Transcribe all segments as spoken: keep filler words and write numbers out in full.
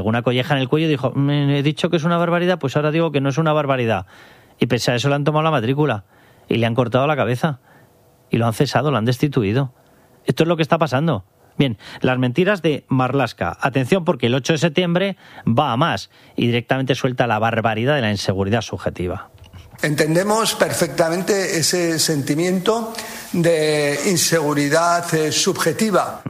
una colleja en el cuello y dijo, me he dicho que es una barbaridad, pues ahora digo que no es una barbaridad. Y pese a eso le han tomado la matrícula y le han cortado la cabeza y lo han cesado, lo han destituido. Esto es lo que está pasando. Bien, las mentiras de Marlaska. Atención, porque el ocho de septiembre va a más y directamente suelta la barbaridad de la inseguridad subjetiva. Entendemos perfectamente ese sentimiento de inseguridad eh, subjetiva.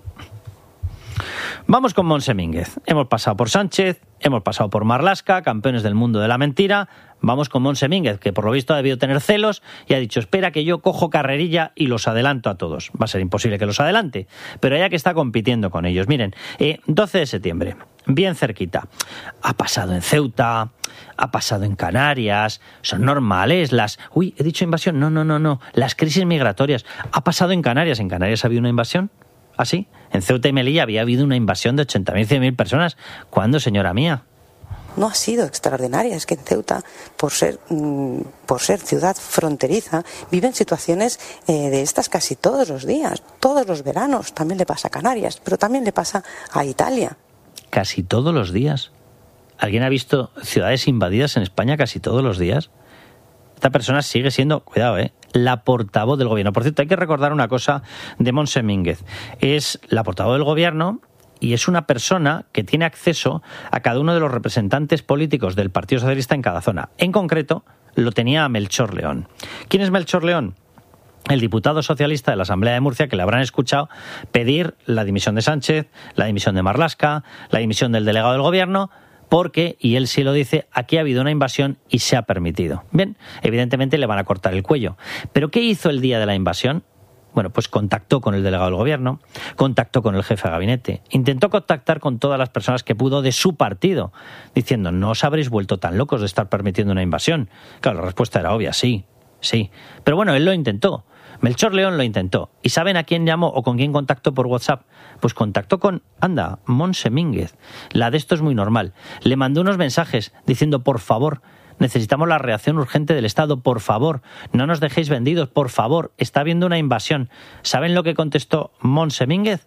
Vamos con Montse Mínguez. Hemos pasado por Sánchez, hemos pasado por Marlaska, campeones del mundo de la mentira. Vamos con Montse Mínguez, que por lo visto ha debido tener celos y ha dicho, espera que yo cojo carrerilla y los adelanto a todos. Va a ser imposible que los adelante, pero ella que está compitiendo con ellos. Miren, eh, doce de septiembre, bien cerquita. Ha pasado en Ceuta, ha pasado en Canarias, son normales las... Uy, he dicho invasión, no, no, no, no, las crisis migratorias. Ha pasado en Canarias, ¿en Canarias ha habido una invasión? ¿Ah, sí? En Ceuta y Melilla había habido una invasión de ochenta mil, cien mil personas. ¿Cuándo, señora mía? No ha sido extraordinaria, es que en Ceuta, por ser, mmm, por ser ciudad fronteriza, viven situaciones eh, de estas casi todos los días, todos los veranos. También le pasa a Canarias, pero también le pasa a Italia. ¿Casi todos los días? ¿Alguien ha visto ciudades invadidas en España casi todos los días? Esta persona sigue siendo, cuidado, eh, la portavoz del gobierno. Por cierto, hay que recordar una cosa de Montse Mínguez. Es la portavoz del gobierno y es una persona que tiene acceso a cada uno de los representantes políticos del Partido Socialista en cada zona. En concreto, lo tenía Melchor León. ¿Quién es Melchor León? El diputado socialista de la Asamblea de Murcia, que le habrán escuchado pedir la dimisión de Sánchez, la dimisión de Marlaska, la dimisión del delegado del gobierno, porque, y él sí lo dice, aquí ha habido una invasión y se ha permitido. Bien, evidentemente le van a cortar el cuello. ¿Pero qué hizo el día de la invasión? Bueno, pues contactó con el delegado del gobierno, contactó con el jefe de gabinete, intentó contactar con todas las personas que pudo de su partido, diciendo, no os habréis vuelto tan locos de estar permitiendo una invasión. Claro, la respuesta era obvia, sí, sí. Pero bueno, él lo intentó. Melchor León lo intentó. ¿Y saben a quién llamó o con quién contactó por WhatsApp? Pues contactó con, anda, Montse Mínguez. La de esto es muy normal. Le mandó unos mensajes diciendo, por favor, necesitamos la reacción urgente del Estado, por favor, no nos dejéis vendidos, por favor, está habiendo una invasión. ¿Saben lo que contestó Montse Mínguez?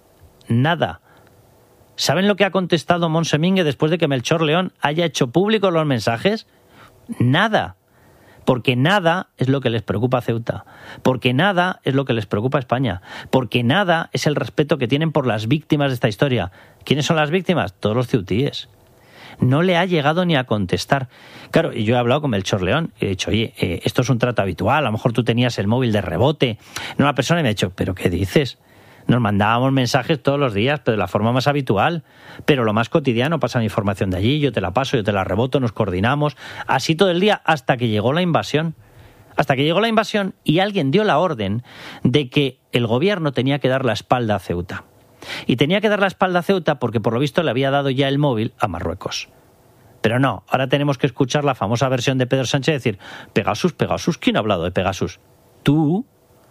Nada. ¿Saben lo que ha contestado Montse Mínguez después de que Melchor León haya hecho públicos los mensajes? Nada. Porque nada es lo que les preocupa a Ceuta, porque nada es lo que les preocupa a España, porque nada es el respeto que tienen por las víctimas de esta historia. ¿Quiénes son las víctimas? Todos los ceutíes. No le ha llegado ni a contestar. Claro, y yo he hablado con Melchor León y he dicho, oye, eh, esto es un trato habitual, a lo mejor tú tenías el móvil de rebote. No, la persona me ha dicho, ¿pero qué dices? Nos mandábamos mensajes todos los días, pero de la forma más habitual. Pero lo más cotidiano, pasa mi información de allí, yo te la paso, yo te la reboto, nos coordinamos. Así todo el día hasta que llegó la invasión. Hasta que llegó la invasión y alguien dio la orden de que el gobierno tenía que dar la espalda a Ceuta. Y tenía que dar la espalda a Ceuta porque por lo visto le había dado ya el móvil a Marruecos. Pero no, ahora tenemos que escuchar la famosa versión de Pedro Sánchez decir, Pegasus, Pegasus, ¿quién ha hablado de Pegasus? Tú...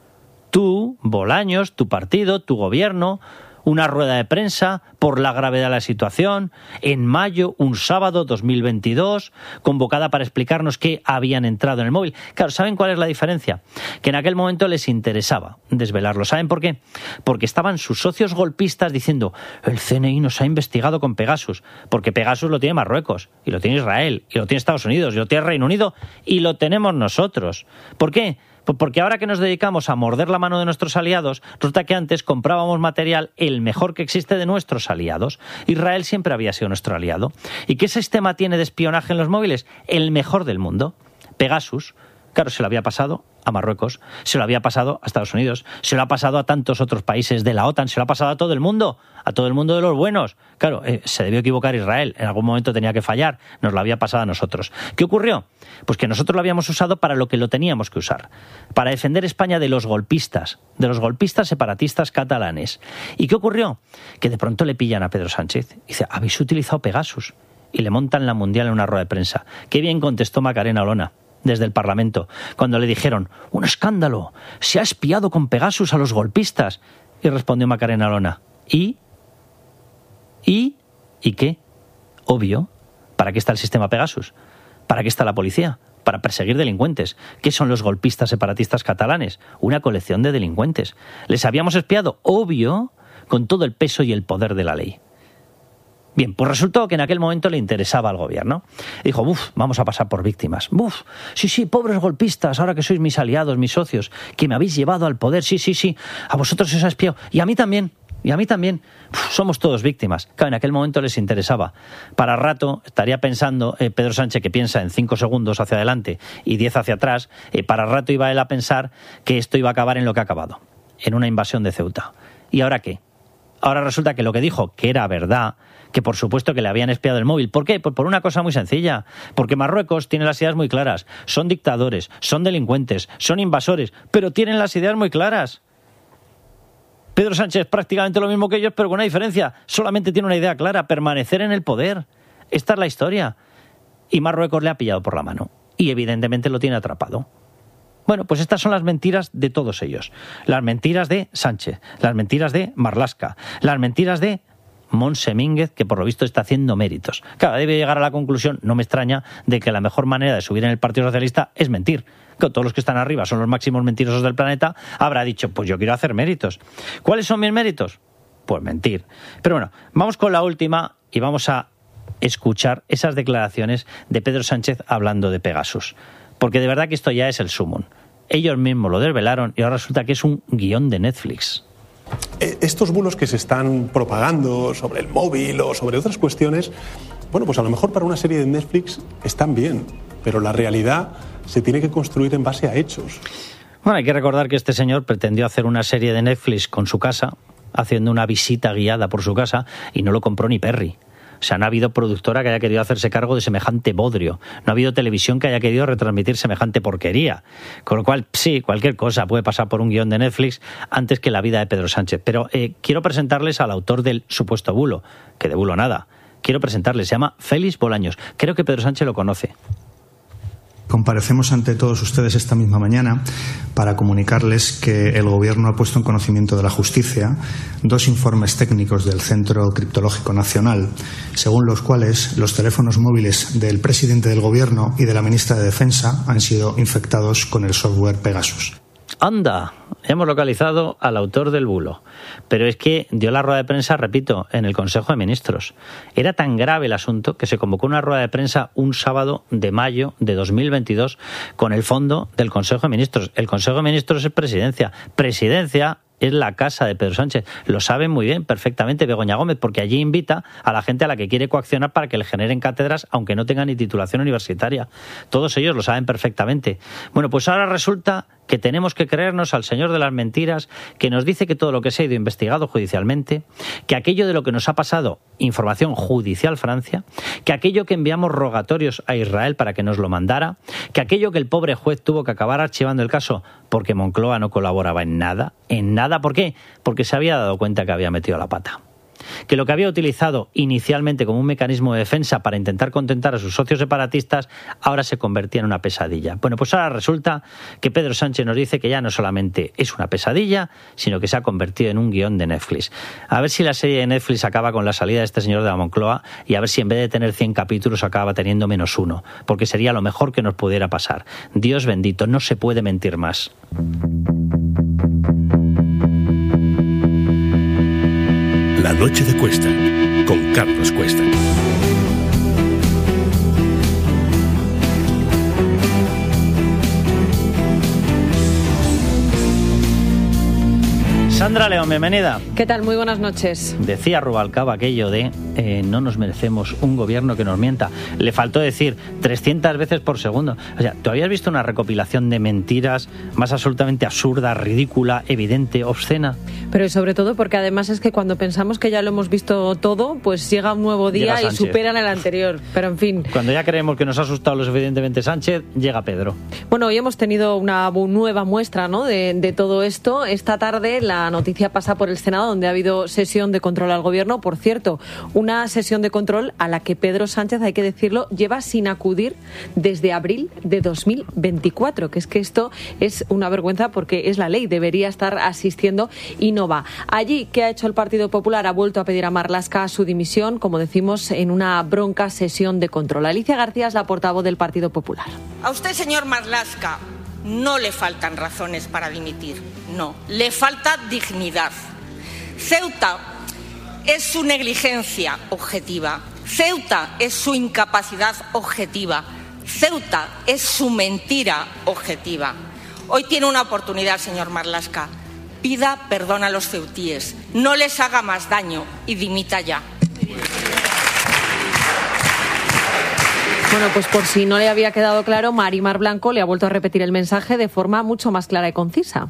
Tú, Bolaños, tu partido, tu gobierno, una rueda de prensa por la gravedad de la situación, en mayo, un sábado dos mil veintidós, convocada para explicarnos qué habían entrado en el móvil. Claro, ¿saben cuál es la diferencia? Que en aquel momento les interesaba desvelarlo. ¿Saben por qué? Porque estaban sus socios golpistas diciendo, el C N I nos ha investigado con Pegasus, porque Pegasus lo tiene Marruecos, y lo tiene Israel, y lo tiene Estados Unidos, y lo tiene Reino Unido, y lo tenemos nosotros. ¿Por qué? Pues porque ahora que nos dedicamos a morder la mano de nuestros aliados, resulta que antes comprábamos material el mejor que existe de nuestros aliados. Israel siempre había sido nuestro aliado. ¿Y qué sistema tiene de espionaje en los móviles? El mejor del mundo. Pegasus. Claro, se lo había pasado a Marruecos, se lo había pasado a Estados Unidos, se lo ha pasado a tantos otros países de la OTAN, se lo ha pasado a todo el mundo, a todo el mundo de los buenos. Claro, eh, se debió equivocar Israel, en algún momento tenía que fallar, nos lo había pasado a nosotros. ¿Qué ocurrió? Pues que nosotros lo habíamos usado para lo que lo teníamos que usar, para defender España de los golpistas, de los golpistas separatistas catalanes. ¿Y qué ocurrió? Que de pronto le pillan a Pedro Sánchez y dice, habéis utilizado Pegasus, y le montan la mundial en una rueda de prensa. Qué bien contestó Macarena Olona desde el Parlamento, cuando le dijeron, un escándalo, se ha espiado con Pegasus a los golpistas. Y respondió Macarena Olona, ¿y? ¿Y? ¿Y qué? Obvio, ¿para qué está el sistema Pegasus? ¿Para qué está la policía? Para perseguir delincuentes. ¿Qué son los golpistas separatistas catalanes? Una colección de delincuentes. ¿Les habíamos espiado? Obvio, con todo el peso y el poder de la ley. Bien, pues resultó que en aquel momento le interesaba al gobierno. Dijo, uff, vamos a pasar por víctimas. Uf, sí, sí, pobres golpistas, ahora que sois mis aliados, mis socios, que me habéis llevado al poder, sí, sí, sí, a vosotros se os ha espiado, y a mí también, y a mí también. Uf, somos todos víctimas. Claro, en aquel momento les interesaba. Para rato estaría pensando eh, Pedro Sánchez, que piensa en cinco segundos hacia adelante y diez hacia atrás, eh, para rato iba él a pensar que esto iba a acabar en lo que ha acabado, en una invasión de Ceuta. ¿Y ahora qué? Ahora resulta que lo que dijo, que era verdad, que por supuesto que le habían espiado el móvil. ¿Por qué? Pues por una cosa muy sencilla. Porque Marruecos tiene las ideas muy claras. Son dictadores, son delincuentes, son invasores, pero tienen las ideas muy claras. Pedro Sánchez es prácticamente lo mismo que ellos, pero con una diferencia. Solamente tiene una idea clara, permanecer en el poder. Esta es la historia. Y Marruecos le ha pillado por la mano. Y evidentemente lo tiene atrapado. Bueno, pues estas son las mentiras de todos ellos. Las mentiras de Sánchez, las mentiras de Marlaska, las mentiras de Montse Mínguez, que por lo visto está haciendo méritos. Claro, debe llegar a la conclusión, no me extraña, de que la mejor manera de subir en el Partido Socialista es mentir. Que todos los que están arriba son los máximos mentirosos del planeta, habrá dicho, pues yo quiero hacer méritos. ¿Cuáles son mis méritos? Pues mentir. Pero bueno, vamos con la última y vamos a escuchar esas declaraciones de Pedro Sánchez hablando de Pegasus. Porque de verdad que esto ya es el sumum. Ellos mismos lo desvelaron y ahora resulta que es un guión de Netflix. Estos bulos que se están propagando sobre el móvil o sobre otras cuestiones, bueno, pues a lo mejor para una serie de Netflix están bien, pero la realidad se tiene que construir en base a hechos. Bueno, hay que recordar que este señor pretendió hacer una serie de Netflix con su casa, haciendo una visita guiada por su casa, y no lo compró ni Perry. O sea, no ha habido productora que haya querido hacerse cargo de semejante bodrio. No ha habido televisión que haya querido retransmitir semejante porquería. Con lo cual, sí, cualquier cosa puede pasar por un guión de Netflix antes que la vida de Pedro Sánchez. Pero eh, quiero presentarles al autor del supuesto bulo, que de bulo nada. Quiero presentarles, se llama Félix Bolaños. Creo que Pedro Sánchez lo conoce. Comparecemos ante todos ustedes esta misma mañana para comunicarles que el Gobierno ha puesto en conocimiento de la Justicia dos informes técnicos del Centro Criptológico Nacional, según los cuales los teléfonos móviles del presidente del Gobierno y de la ministra de Defensa han sido infectados con el software Pegasus. ¡Anda! Hemos localizado al autor del bulo. Pero es que dio la rueda de prensa, repito, en el Consejo de Ministros. Era tan grave el asunto que se convocó una rueda de prensa un sábado de mayo de dos mil veintidós con el fondo del Consejo de Ministros. El Consejo de Ministros es presidencia. Presidencia es la casa de Pedro Sánchez. Lo saben muy bien, perfectamente, Begoña Gómez, porque allí invita a la gente a la que quiere coaccionar para que le generen cátedras, aunque no tengan ni titulación universitaria. Todos ellos lo saben perfectamente. Bueno, pues ahora resulta que tenemos que creernos al señor de las mentiras, que nos dice que todo lo que se ha ido investigado judicialmente, que aquello de lo que nos ha pasado, información judicial Francia, que aquello que enviamos rogatorios a Israel para que nos lo mandara, que aquello que el pobre juez tuvo que acabar archivando el caso porque Moncloa no colaboraba en nada, en nada. ¿Por qué? Porque se había dado cuenta que había metido la pata. Que lo que había utilizado inicialmente como un mecanismo de defensa para intentar contentar a sus socios separatistas ahora se convertía en una pesadilla. Bueno, pues ahora resulta que Pedro Sánchez nos dice que ya no solamente es una pesadilla, sino que se ha convertido en un guión de Netflix. A ver si la serie de Netflix acaba con la salida de este señor de la Moncloa y a ver si en vez de tener cien capítulos acaba teniendo menos uno, porque sería lo mejor que nos pudiera pasar. Dios bendito, no se puede mentir más. La noche de Cuesta, con Carlos Cuesta. Sandra León, bienvenida. ¿Qué tal? Muy buenas noches. Decía Rubalcaba aquello de eh, no nos merecemos un gobierno que nos mienta. Le faltó decir trescientas veces por segundo. O sea, ¿tú habías visto una recopilación de mentiras más absolutamente absurda, ridícula, evidente, obscena? Pero sobre todo porque además es que cuando pensamos que ya lo hemos visto todo, pues llega un nuevo día y superan el anterior. Pero en fin. Cuando ya creemos que nos ha asustado lo suficientemente Sánchez, llega Pedro. Bueno, hoy hemos tenido una nueva muestra, ¿no?, de, de todo esto. Esta tarde la noticia pasa por el Senado, donde ha habido sesión de control al Gobierno. Por cierto, una sesión de control a la que Pedro Sánchez, hay que decirlo, lleva sin acudir desde abril de dos mil veinticuatro, que es que esto es una vergüenza porque es la ley, debería estar asistiendo y no va. Allí, ¿qué ha hecho el Partido Popular? Ha vuelto a pedir a Marlaska su dimisión, como decimos, en una bronca sesión de control. Alicia García es la portavoz del Partido Popular. A usted, señor Marlaska, no le faltan razones para dimitir, no, le falta dignidad. Ceuta es su negligencia objetiva. Ceuta es su incapacidad objetiva. Ceuta es su mentira objetiva. Hoy tiene una oportunidad, señor Marlaska. Pida perdón a los ceutíes, no les haga más daño y dimita ya. Bueno, pues por si no le había quedado claro, Mari Mar Blanco le ha vuelto a repetir el mensaje de forma mucho más clara y concisa.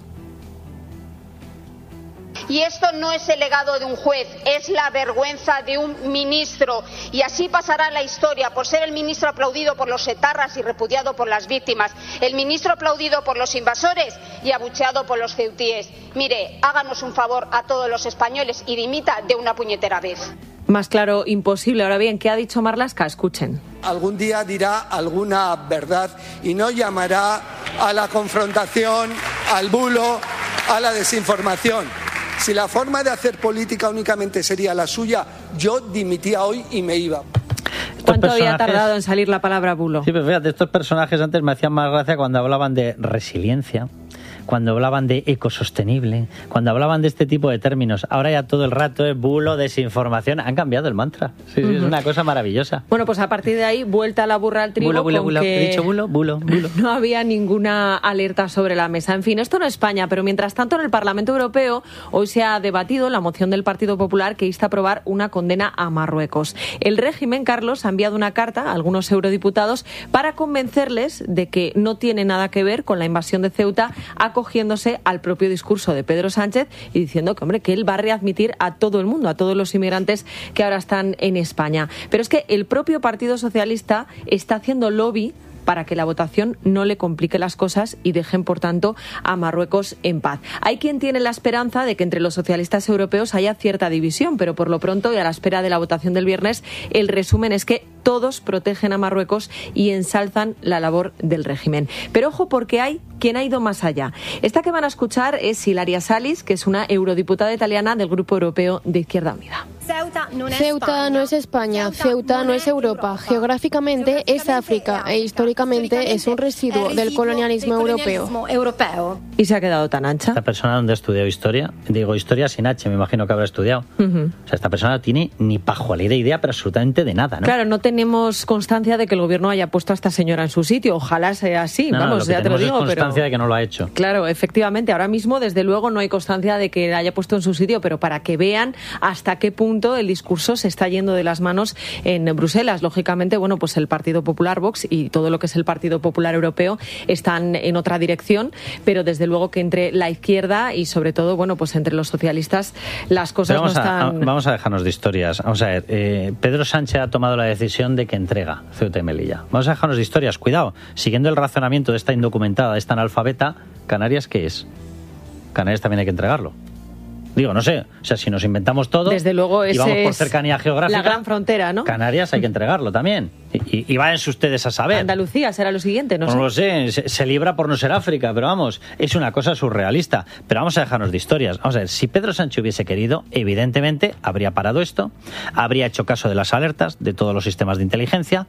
Y esto no es el legado de un juez, es la vergüenza de un ministro. Y así pasará la historia por ser el ministro aplaudido por los etarras y repudiado por las víctimas, el ministro aplaudido por los invasores y abucheado por los ceutíes. Mire, háganos un favor a todos los españoles y dimita de una puñetera vez. Más claro, imposible. Ahora bien, ¿qué ha dicho Marlaska? Escuchen. Algún día dirá alguna verdad y no llamará a la confrontación, al bulo, a la desinformación. Si la forma de hacer política únicamente sería la suya, yo dimitía hoy y me iba. ¿Cuánto había tardado en salir la palabra bulo? Sí, pero fíjate, estos personajes antes me hacían más gracia cuando hablaban de resiliencia, cuando hablaban de ecosostenible, cuando hablaban de este tipo de términos. Ahora ya todo el rato es bulo, desinformación. Han cambiado el mantra. Sí, sí, uh-huh. Es una cosa maravillosa. Bueno, pues a partir de ahí, vuelta la burra al trigo. Bulo, bulo, con bulo. Que He dicho bulo, bulo, bulo. No había ninguna alerta sobre la mesa. En fin, esto no es España, pero mientras tanto en el Parlamento Europeo hoy se ha debatido la moción del Partido Popular que insta a aprobar una condena a Marruecos. El régimen, Carlos, ha enviado una carta a algunos eurodiputados para convencerles de que no tiene nada que ver con la invasión de Ceuta, acogiéndose al propio discurso de Pedro Sánchez y diciendo que, hombre, que él va a readmitir a todo el mundo, a todos los inmigrantes que ahora están en España. Pero es que el propio Partido Socialista está haciendo lobby para que la votación no le complique las cosas y dejen, por tanto, a Marruecos en paz. Hay quien tiene la esperanza de que entre los socialistas europeos haya cierta división, pero por lo pronto y a la espera de la votación del viernes, el resumen es que todos protegen a Marruecos y ensalzan la labor del régimen. Pero ojo, porque hay quien ha ido más allá. Esta que van a escuchar es Ilaria Salis, que es una eurodiputada italiana del Grupo Europeo de Izquierda Unida. Ceuta no es España, Ceuta no es Europa. Geográficamente es África e históricamente es un residuo del colonialismo europeo. Y se ha quedado tan ancha. Esta persona, ¿dónde ha estudiado historia? Digo, historia sin H, me imagino que habrá estudiado. Uh-huh. O sea, esta persona no tiene ni pajualera idea, pero absolutamente de nada, ¿no? Claro, no tenemos constancia de que el gobierno haya puesto a esta señora en su sitio. Ojalá sea así, no, vamos, no, lo que ya te lo digo, es constancia pero... de que no lo ha hecho. Claro, efectivamente, ahora mismo, desde luego, no hay constancia de que la haya puesto en su sitio, pero para que vean hasta qué punto el discurso se está yendo de las manos en Bruselas. Lógicamente, bueno, pues el Partido Popular, Vox y todo lo que es el Partido Popular Europeo están en otra dirección, pero desde luego que entre la izquierda y sobre todo, bueno, pues entre los socialistas las cosas no están... A, vamos a dejarnos de historias. Vamos a ver, eh, Pedro Sánchez ha tomado la decisión de que entrega Ceuta y Melilla. Vamos a dejarnos de historias. Cuidado, siguiendo el razonamiento de esta indocumentada, de esta analfabeta, ¿Canarias qué es? Canarias también hay que entregarlo. Digo, no sé, o sea, si nos inventamos todo desde luego y vamos por cercanía geográfica, la gran frontera, ¿no? Canarias hay que entregarlo también. Y, y, y váyanse ustedes a saber. Andalucía será lo siguiente, no, no sé. No lo sé, se, se libra por no ser África, pero vamos, es una cosa surrealista. Pero vamos a dejarnos de historias. Vamos a ver, si Pedro Sánchez hubiese querido, evidentemente habría parado esto, habría hecho caso de las alertas de todos los sistemas de inteligencia.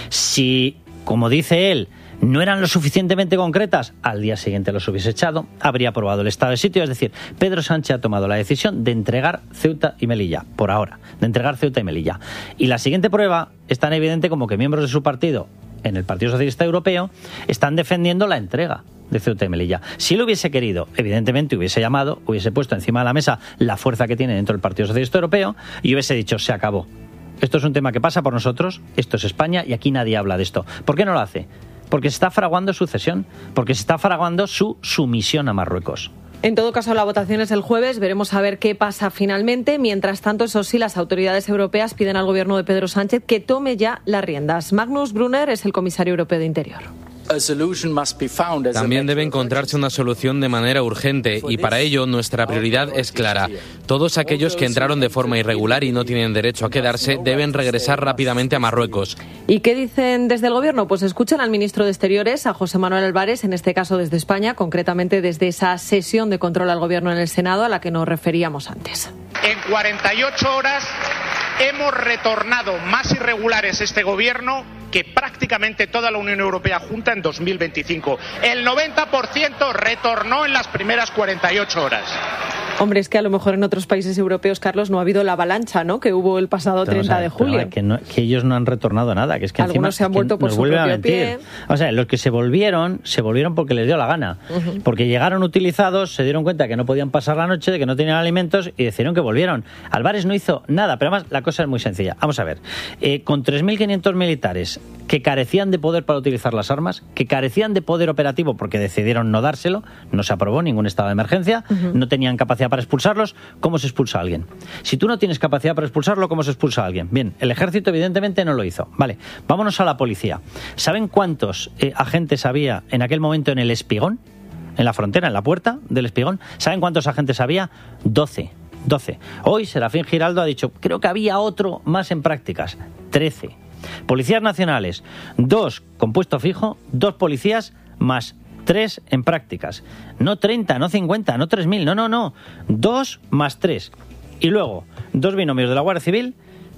Si, como dice él, no eran lo suficientemente concretas, al día siguiente los hubiese echado, habría aprobado el estado de sitio. Es decir, Pedro Sánchez ha tomado la decisión de entregar Ceuta y Melilla, por ahora, de entregar Ceuta y Melilla. Y la siguiente prueba es tan evidente como que miembros de su partido, en el Partido Socialista Europeo, están defendiendo la entrega de Ceuta y Melilla. Si él hubiese querido, evidentemente hubiese llamado, hubiese puesto encima de la mesa la fuerza que tiene dentro del Partido Socialista Europeo y hubiese dicho, se acabó. Esto es un tema que pasa por nosotros, esto es España y aquí nadie habla de esto. ¿Por qué no lo hace? Porque se está fraguando su cesión, porque se está fraguando su sumisión a Marruecos. En todo caso, la votación es el jueves, veremos a ver qué pasa finalmente. Mientras tanto, eso sí, las autoridades europeas piden al gobierno de Pedro Sánchez que tome ya las riendas. Magnus Brunner es el comisario europeo de Interior. También debe encontrarse una solución de manera urgente y para ello nuestra prioridad es clara. Todos aquellos que entraron de forma irregular y no tienen derecho a quedarse deben regresar rápidamente a Marruecos. ¿Y qué dicen desde el gobierno? Pues escuchan al ministro de Exteriores, a José Manuel Álvarez, en este caso desde España, concretamente desde esa sesión de control al gobierno en el Senado a la que nos referíamos antes. En cuarenta y ocho horas hemos retornado más irregulares este gobierno que prácticamente toda la Unión Europea junta en dos mil veinticinco. El noventa por ciento retornó en las primeras cuarenta y ocho horas. Hombre, es que a lo mejor en otros países europeos, Carlos, no ha habido la avalancha, ¿no?, que hubo el pasado treinta o sea, de julio. Pero, que, no, que ellos no han retornado nada, que es que algunos encima se han vuelto por su propio pie. O sea, los que se volvieron, se volvieron porque les dio la gana. Uh-huh. Porque llegaron utilizados, se dieron cuenta que no podían pasar la noche, de que no tenían alimentos y decidieron que volvieron. Álvarez no hizo nada, pero además la cosa es muy sencilla. Vamos a ver, eh, con tres mil quinientos militares que carecían de poder para utilizar las armas, que carecían de poder operativo porque decidieron no dárselo, no se aprobó ningún estado de emergencia, uh-huh. no tenían capacidad para expulsarlos. ¿Cómo se expulsa a alguien? Si tú no tienes capacidad para expulsarlo, ¿cómo se expulsa a alguien? Bien, el ejército evidentemente no lo hizo. Vale, vámonos a la policía. ¿Saben cuántos eh, agentes había en aquel momento en el Espigón? En la frontera, en la puerta del Espigón. ¿Saben cuántos agentes había? doce. doce. Hoy Serafín Giraldo ha dicho, creo que había otro más en prácticas. trece. Policías nacionales, dos con puesto fijo, dos policías más tres en prácticas. No treinta, no cincuenta, no tres mil, no, no, no. Dos más tres. Y luego, dos binomios de la Guardia Civil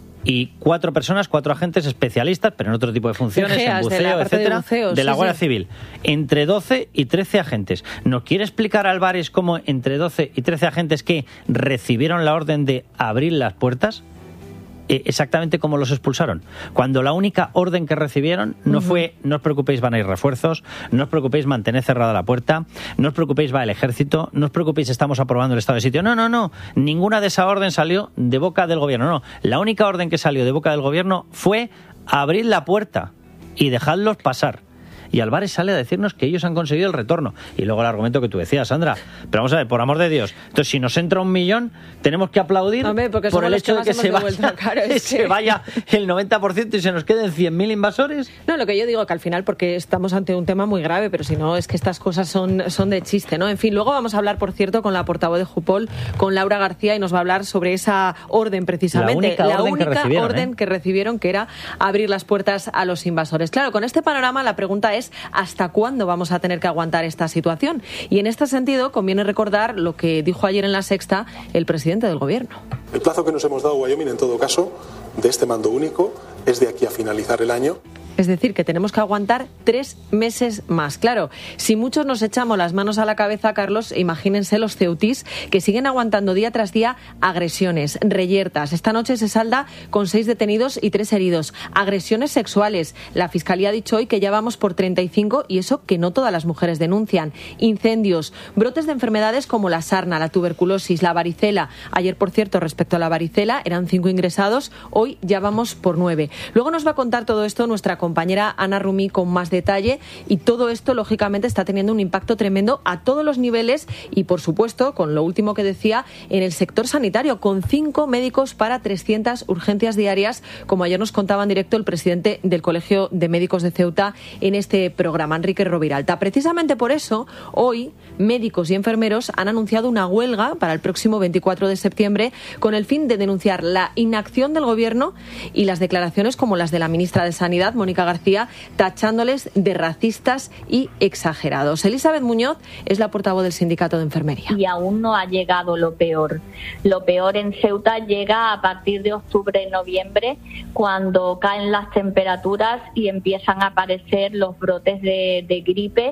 y cuatro personas, cuatro agentes especialistas, pero en otro tipo de funciones, en buceo, etcétera, de, buceo, de la sí, Guardia sí. Civil. Entre doce y trece agentes. ¿Nos quiere explicar Álvarez cómo entre doce y trece agentes que recibieron la orden de abrir las puertas? Exactamente cómo los expulsaron. Cuando la única orden que recibieron no uh-huh. fue no os preocupéis, van a ir refuerzos, no os preocupéis, mantened cerrada la puerta, no os preocupéis, va el ejército, no os preocupéis, estamos aprobando el estado de sitio. No, no, no, ninguna de esa orden salió de boca del gobierno, no. La única orden que salió de boca del gobierno fue abrir la puerta y dejadlos pasar. Y Álvarez sale a decirnos que ellos han conseguido el retorno. Y luego el argumento que tú decías, Sandra. Pero vamos a ver, por amor de Dios. Entonces, si nos entra un millón, tenemos que aplaudir Hombre, por el hecho de que se vaya, claro, es se que... vaya el noventa por ciento y se nos queden cien mil invasores. No, lo que yo digo que al final, porque estamos ante un tema muy grave, pero si no, es que estas cosas son, son de chiste, ¿no? En fin, luego vamos a hablar, por cierto, con la portavoz de Jupol, con Laura García, y nos va a hablar sobre esa orden, precisamente. La única, la orden, única que recibieron, orden ¿eh? que recibieron, que era abrir las puertas a los invasores. Claro, con este panorama la pregunta es ¿hasta cuándo vamos a tener que aguantar esta situación? Y en este sentido conviene recordar lo que dijo ayer en La Sexta el presidente del gobierno. El plazo que nos hemos dado, Wyoming, en todo caso, de este mando único, es de aquí a finalizar el año. Es decir, que tenemos que aguantar tres meses más. Claro, si muchos nos echamos las manos a la cabeza, Carlos, imagínense los ceutís que siguen aguantando día tras día agresiones, reyertas. Esta noche se salda con seis detenidos y tres heridos. Agresiones sexuales. La Fiscalía ha dicho hoy que ya vamos por treinta y cinco y eso que no todas las mujeres denuncian. Incendios, brotes de enfermedades como la sarna, la tuberculosis, la varicela. Ayer, por cierto, respecto a la varicela, eran cinco ingresados. Hoy ya vamos por nueve. Luego nos va a contar todo esto nuestra compañera Ana Rumí con más detalle, y todo esto lógicamente está teniendo un impacto tremendo a todos los niveles y por supuesto con lo último que decía en el sector sanitario, con cinco médicos para trescientas urgencias diarias, como ayer nos contaba en directo el presidente del Colegio de Médicos de Ceuta en este programa, Enrique Roviralta. Precisamente por eso hoy médicos y enfermeros han anunciado una huelga para el próximo veinticuatro de septiembre con el fin de denunciar la inacción del gobierno y las declaraciones como las de la ministra de Sanidad, Mónica García, tachándoles de racistas y exagerados. Elizabeth Muñoz es la portavoz del Sindicato de Enfermería. Y aún no ha llegado lo peor. Lo peor en Ceuta llega a partir de octubre, noviembre, cuando caen las temperaturas y empiezan a aparecer los brotes de, de gripe,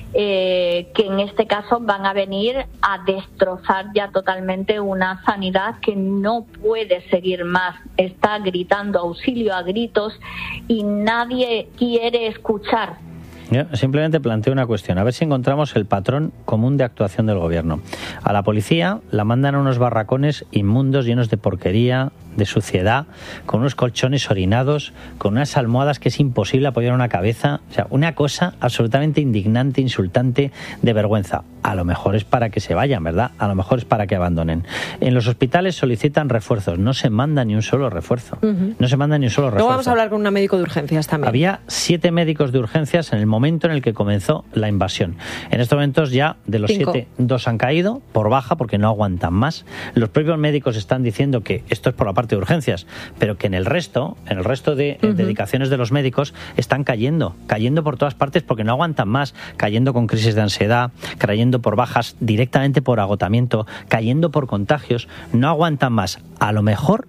eh, que en este caso van a venir a destrozar ya totalmente una sanidad que no puede seguir más. Está gritando auxilio a gritos y nadie quiere escuchar. Yo simplemente planteo una cuestión, a ver si encontramos el patrón común de actuación del gobierno. A la policía la mandan a unos barracones inmundos, llenos de porquería, de suciedad, con unos colchones orinados, con unas almohadas que es imposible apoyar una cabeza. O sea, una cosa absolutamente indignante, insultante, de vergüenza. A lo mejor es para que se vayan, ¿verdad? A lo mejor es para que abandonen. En los hospitales solicitan refuerzos. No se manda ni un solo refuerzo. Uh-huh. No se manda ni un solo refuerzo. Luego vamos a hablar con un médico de urgencias también. Había siete médicos de urgencias en el momento en el que comenzó la invasión. En estos momentos ya de los Cinco. siete, dos han caído por baja porque no aguantan más. Los propios médicos están diciendo que esto es por la parte de urgencias, pero que en el resto, en el resto de uh-huh. dedicaciones de los médicos están cayendo, cayendo por todas partes porque no aguantan más, cayendo con crisis de ansiedad, cayendo por bajas directamente por agotamiento, cayendo por contagios, no aguantan más. A lo mejor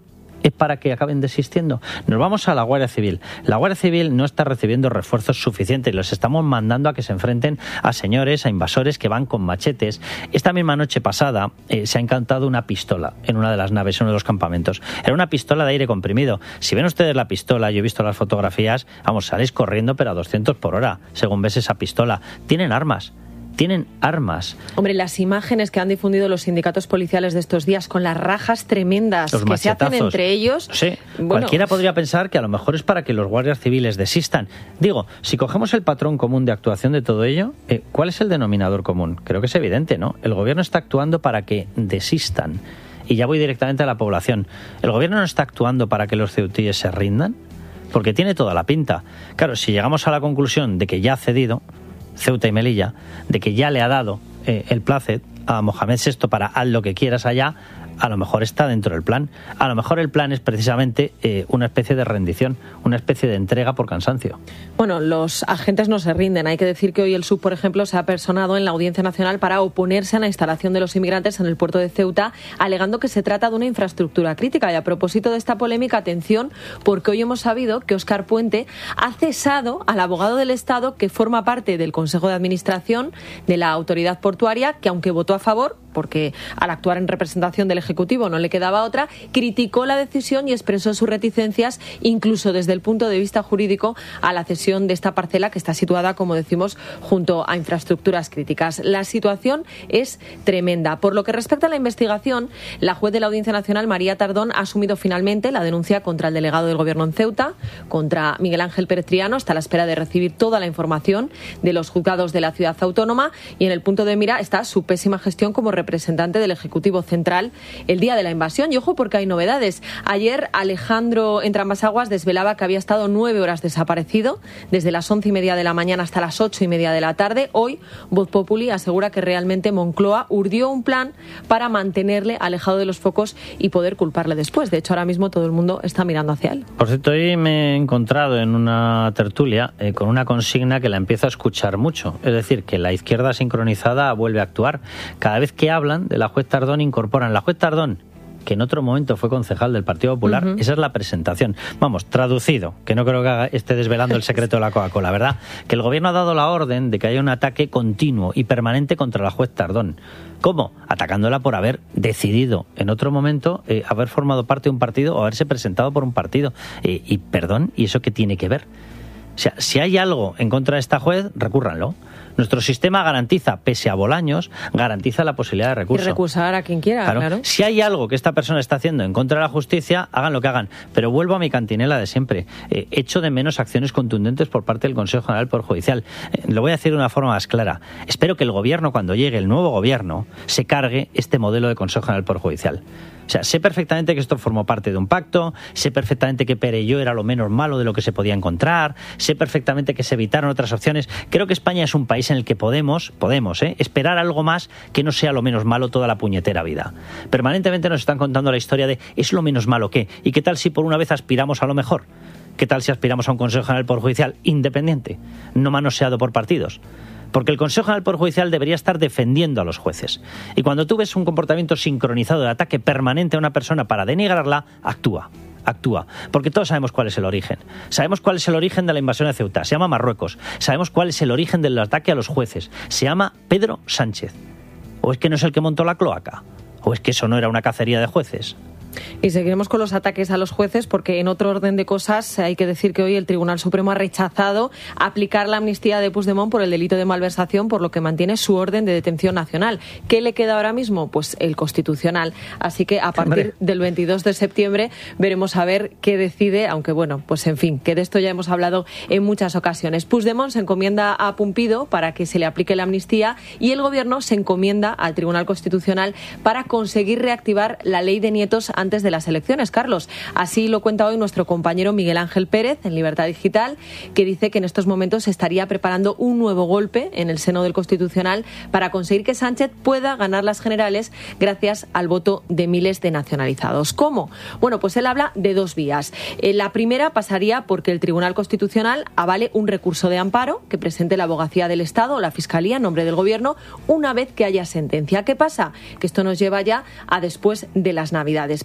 es para que acaben desistiendo. Nos vamos a la Guardia Civil. La Guardia Civil no está recibiendo refuerzos suficientes. Los estamos mandando a que se enfrenten a señores, a invasores que van con machetes. Esta misma noche pasada eh, se ha encantado una pistola en una de las naves, en uno de los campamentos. Era una pistola de aire comprimido. Si ven ustedes la pistola, yo he visto las fotografías, vamos, sales corriendo pero a doscientos por hora, según ves esa pistola. Tienen armas. Tienen armas. Hombre, las imágenes que han difundido los sindicatos policiales de estos días con las rajas tremendas los que se hacen entre ellos... Sí, bueno, cualquiera podría pensar que a lo mejor es para que los guardias civiles desistan. Digo, si cogemos el patrón común de actuación de todo ello, eh, ¿cuál es el denominador común? Creo que es evidente, ¿no? El gobierno está actuando para que desistan. Y ya voy directamente a la población. ¿El gobierno no está actuando para que los ceutíes se rindan? Porque tiene toda la pinta. Claro, si llegamos a la conclusión de que ya ha cedido Ceuta y Melilla, de que ya le ha dado eh, el placet a Mohamed sexto para haz lo que quieras allá, a lo mejor está dentro del plan. A lo mejor el plan es precisamente eh, una especie de rendición, una especie de entrega por cansancio. Bueno, los agentes no se rinden. Hay que decir que hoy el S U B, por ejemplo, se ha personado en la Audiencia Nacional para oponerse a la instalación de los inmigrantes en el puerto de Ceuta, alegando que se trata de una infraestructura crítica. Y a propósito de esta polémica, atención, porque hoy hemos sabido que Óscar Puente ha cesado al abogado del Estado que forma parte del Consejo de Administración de la Autoridad Portuaria, que aunque votó a favor, porque al actuar en representación del Ejecutivo no le quedaba otra, criticó la decisión y expresó sus reticencias, incluso desde el punto de vista jurídico, a la cesión de esta parcela que está situada, como decimos, junto a infraestructuras críticas. La situación es tremenda. Por lo que respecta a la investigación, la juez de la Audiencia Nacional, María Tardón, ha asumido finalmente la denuncia contra el delegado del Gobierno en Ceuta, contra Miguel Ángel Pérez Triano, hasta la espera de recibir toda la información de los juzgados de la ciudad autónoma, y en el punto de mira está su pésima gestión como representante del Ejecutivo Central el día de la invasión. Y ojo, porque hay novedades. Ayer Alejandro Entramasaguas desvelaba que había estado nueve horas desaparecido, desde las once y media de la mañana hasta las ocho y media de la tarde. Hoy Voz Populi asegura que realmente Moncloa urdió un plan para mantenerle alejado de los focos y poder culparle después. De hecho, ahora mismo todo el mundo está mirando hacia él. Por cierto, hoy me he encontrado en una tertulia eh, con una consigna que la empiezo a escuchar mucho. Es decir, que la izquierda sincronizada vuelve a actuar. Cada vez que hablan de la juez Tardón, incorporan la juez Tardón, que en otro momento fue concejal del Partido Popular. Uh-huh. Esa es la presentación. Vamos, traducido, que no creo que haga, esté desvelando el secreto de la Coca-Cola, ¿verdad? Que el gobierno ha dado la orden de que haya un ataque continuo y permanente contra la juez Tardón. ¿Cómo? Atacándola por haber decidido en otro momento eh, haber formado parte de un partido o haberse presentado por un partido. Eh, y perdón, ¿y eso qué tiene que ver? O sea, si hay algo en contra de esta juez, recúrranlo. Nuestro sistema garantiza, pese a Bolaños, garantiza la posibilidad de recurso. Y recusar a quien quiera, claro. claro. Si hay algo que esta persona está haciendo en contra de la justicia, hagan lo que hagan. Pero vuelvo a mi cantinela de siempre. Eh, echo de menos acciones contundentes por parte del Consejo General del Poder Judicial. Eh, lo voy a decir de una forma más clara. Espero que el gobierno, cuando llegue el nuevo gobierno, se cargue este modelo de Consejo General del Poder Judicial. O sea, sé perfectamente que esto formó parte de un pacto, sé perfectamente que Perelló era lo menos malo de lo que se podía encontrar, sé perfectamente que se evitaron otras opciones. Creo que España es un país en el que podemos, podemos, ¿eh? esperar algo más que no sea lo menos malo toda la puñetera vida. Permanentemente nos están contando la historia de ¿es lo menos malo qué? ¿Y qué tal si por una vez aspiramos a lo mejor? ¿Qué tal si aspiramos a un Consejo General del Poder Judicial independiente, no manoseado por partidos? Porque el Consejo General del Poder Judicial debería estar defendiendo a los jueces. Y cuando tú ves un comportamiento sincronizado de ataque permanente a una persona para denigrarla, actúa. Actúa, porque todos sabemos cuál es el origen. Sabemos cuál es el origen de la invasión de Ceuta, se llama Marruecos. Sabemos cuál es el origen del ataque a los jueces, se llama Pedro Sánchez. ¿O es que no es el que montó la cloaca? ¿O es que eso no era una cacería de jueces? Y seguiremos con los ataques a los jueces porque en otro orden de cosas hay que decir que hoy el Tribunal Supremo ha rechazado aplicar la amnistía de Puigdemont por el delito de malversación, por lo que mantiene su orden de detención nacional. ¿Qué le queda ahora mismo? Pues el Constitucional. Así que a partir Hombre. del veintidós de septiembre veremos a ver qué decide, aunque bueno, pues en fin, que de esto ya hemos hablado en muchas ocasiones. Puigdemont se encomienda a Pumpido para que se le aplique la amnistía y el Gobierno se encomienda al Tribunal Constitucional para conseguir reactivar la ley de nietos antes de las elecciones, Carlos. Así lo cuenta hoy nuestro compañero Miguel Ángel Pérez en Libertad Digital, que dice que en estos momentos se estaría preparando un nuevo golpe en el seno del Constitucional para conseguir que Sánchez pueda ganar las generales gracias al voto de miles de nacionalizados. ¿Cómo? Bueno, pues él habla de dos vías. La primera pasaría porque el Tribunal Constitucional avale un recurso de amparo que presente la Abogacía del Estado o la Fiscalía en nombre del Gobierno una vez que haya sentencia. ¿Qué pasa? Que esto nos lleva ya a después de las Navidades. Pero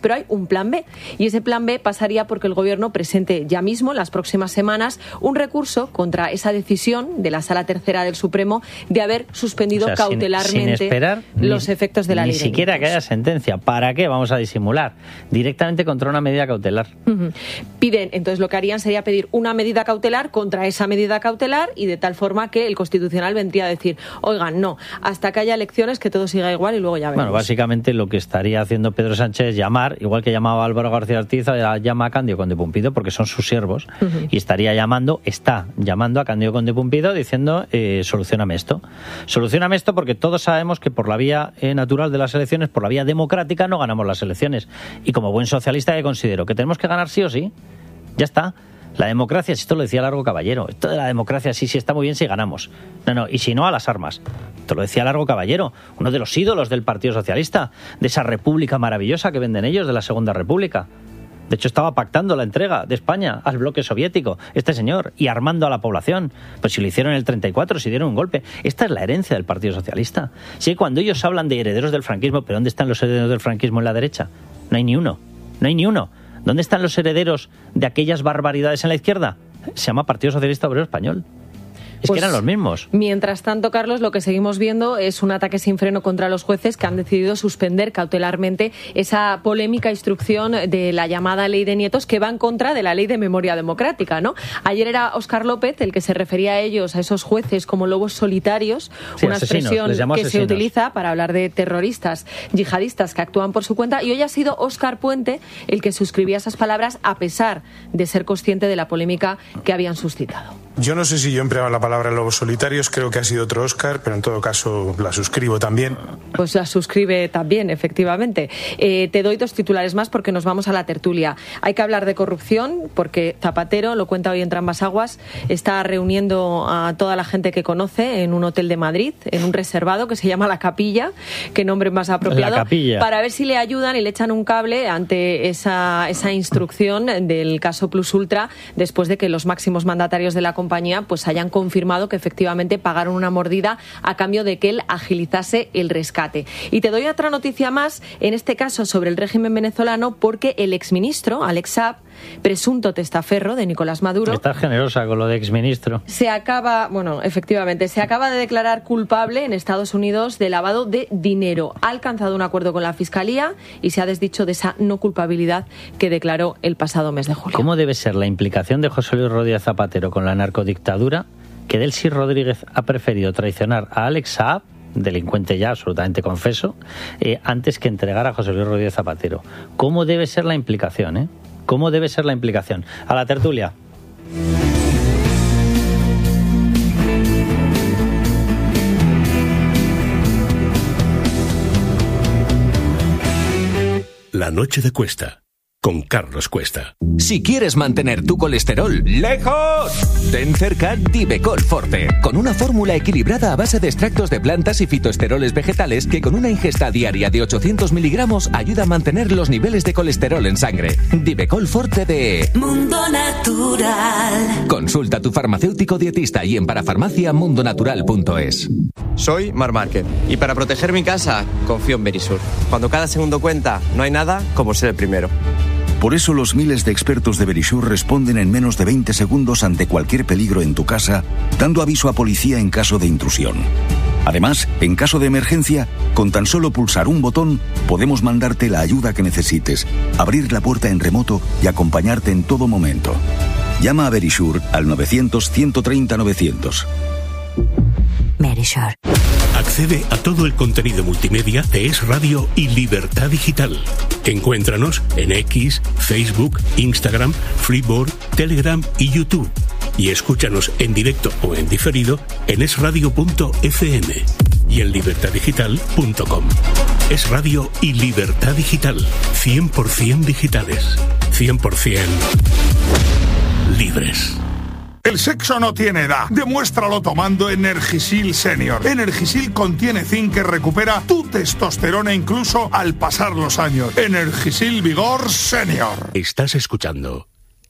Pero hay un plan B, y ese plan B pasaría porque el Gobierno presente ya mismo, en las próximas semanas, un recurso contra esa decisión de la Sala Tercera del Supremo de haber suspendido o sea, cautelarmente sin, sin esperar los ni, efectos de la ni ley. Ni siquiera que haya sentencia. ¿Para qué vamos a disimular? Directamente contra una medida cautelar. Uh-huh. Piden, entonces lo que harían sería pedir una medida cautelar contra esa medida cautelar, y de tal forma que el Constitucional vendría a decir, oigan, no, hasta que haya elecciones que todo siga igual y luego ya veremos. Bueno, básicamente lo que estaría haciendo Pedro Sánchez es llamar, igual que llamaba Álvaro García Ortiz, llama a Cándido Conde Pumpido, porque son sus siervos, uh-huh. y estaría llamando, está llamando a Cándido Conde Pumpido diciendo, eh, solucioname esto. Solucioname esto porque todos sabemos que por la vía eh, natural de las elecciones, por la vía democrática, no ganamos las elecciones. Y como buen socialista que considero que tenemos que ganar sí o sí, ya está. La democracia, si esto lo decía Largo Caballero, esto de la democracia sí, sí está muy bien si ganamos. No, no, y si no, a las armas. Esto lo decía Largo Caballero, uno de los ídolos del Partido Socialista, de esa república maravillosa que venden ellos, de la Segunda República. De hecho, estaba pactando la entrega de España al bloque soviético, este señor, y armando a la población. Pues si lo hicieron en el treinta y cuatro, si dieron un golpe. Esta es la herencia del Partido Socialista. Sí, cuando ellos hablan de herederos del franquismo, ¿pero dónde están los herederos del franquismo en la derecha? No hay ni uno, no hay ni uno. ¿Dónde están los herederos de aquellas barbaridades en la izquierda? Se llama Partido Socialista Obrero Español. Es pues, que eran los mismos. Mientras tanto, Carlos, lo que seguimos viendo es un ataque sin freno contra los jueces que han decidido suspender cautelarmente esa polémica instrucción de la llamada Ley de Nietos, que va en contra de la Ley de Memoria Democrática, ¿no? Ayer era Óscar López el que se refería a ellos, a esos jueces, como lobos solitarios, sí, una expresión que asesinos. se utiliza para hablar de terroristas yihadistas que actúan por su cuenta, y hoy ha sido Óscar Puente el que suscribía esas palabras, a pesar de ser consciente de la polémica que habían suscitado. Yo no sé si yo empleaba la palabra lobos solitarios, creo que ha sido otro Óscar, pero en todo caso la suscribo también. Pues la suscribe también, efectivamente. Eh, te doy dos titulares más porque nos vamos a la tertulia. Hay que hablar de corrupción porque Zapatero, lo cuenta hoy en Trambas Aguas, está reuniendo a toda la gente que conoce en un hotel de Madrid, en un reservado que se llama La Capilla, qué nombre más apropiado, La Capilla, para ver si le ayudan y le echan un cable ante esa, esa instrucción del caso Plus Ultra, después de que los máximos mandatarios de la compañía pues hayan confirmado que efectivamente pagaron una mordida a cambio de que él agilizase el rescate. Y te doy otra noticia más, en este caso sobre el régimen venezolano, porque el exministro Alex Saab, presunto testaferro de Nicolás Maduro, estás generosa con lo de exministro, se acaba, bueno, efectivamente, se acaba de declarar culpable en Estados Unidos de lavado de dinero. Ha alcanzado un acuerdo con la Fiscalía y se ha desdicho de esa no culpabilidad que declaró el pasado mes de julio. ¿Cómo debe ser la implicación de José Luis Rodríguez Zapatero con la narcodictadura, que Delcy Rodríguez ha preferido traicionar a Alex Saab, delincuente ya absolutamente confeso, eh, antes que entregar a José Luis Rodríguez Zapatero? ¿Cómo debe ser la implicación, eh? ¿Cómo debe ser la implicación? A la tertulia. La noche de Cuesta, con Carlos Cuesta. Si quieres mantener tu colesterol lejos, ten cerca Divecol Forte, con una fórmula equilibrada a base de extractos de plantas y fitoesteroles vegetales que con una ingesta diaria de ochocientos miligramos ayuda a mantener los niveles de colesterol en sangre. Divecol Forte de Mundo Natural. Consulta a tu farmacéutico dietista y en parafarmacia mundonatural punto es. Soy Mar Márquez y para proteger mi casa confío en Verisur. Cuando cada segundo cuenta, no hay nada como ser el primero. Por eso los miles de expertos de Verisur responden en menos de veinte segundos ante cualquier peligro en tu casa, dando aviso a policía en caso de intrusión. Además, en caso de emergencia, con tan solo pulsar un botón, podemos mandarte la ayuda que necesites, abrir la puerta en remoto y acompañarte en todo momento. Llama a Verisur al novecientos, ciento treinta, novecientos. Verisur. Accede a todo el contenido multimedia de Es Radio y Libertad Digital. Encuéntranos en X, Facebook, Instagram, Freeboard, Telegram y YouTube. Y escúchanos en directo o en diferido en es radio punto efe eme y en libertad digital punto com. Es Radio y Libertad Digital. cien por ciento digitales. cien por ciento libres. El sexo no tiene edad. Demuéstralo tomando Energisil Senior. Energisil contiene zinc que recupera tu testosterona incluso al pasar los años. Energisil Vigor Senior. Estás escuchando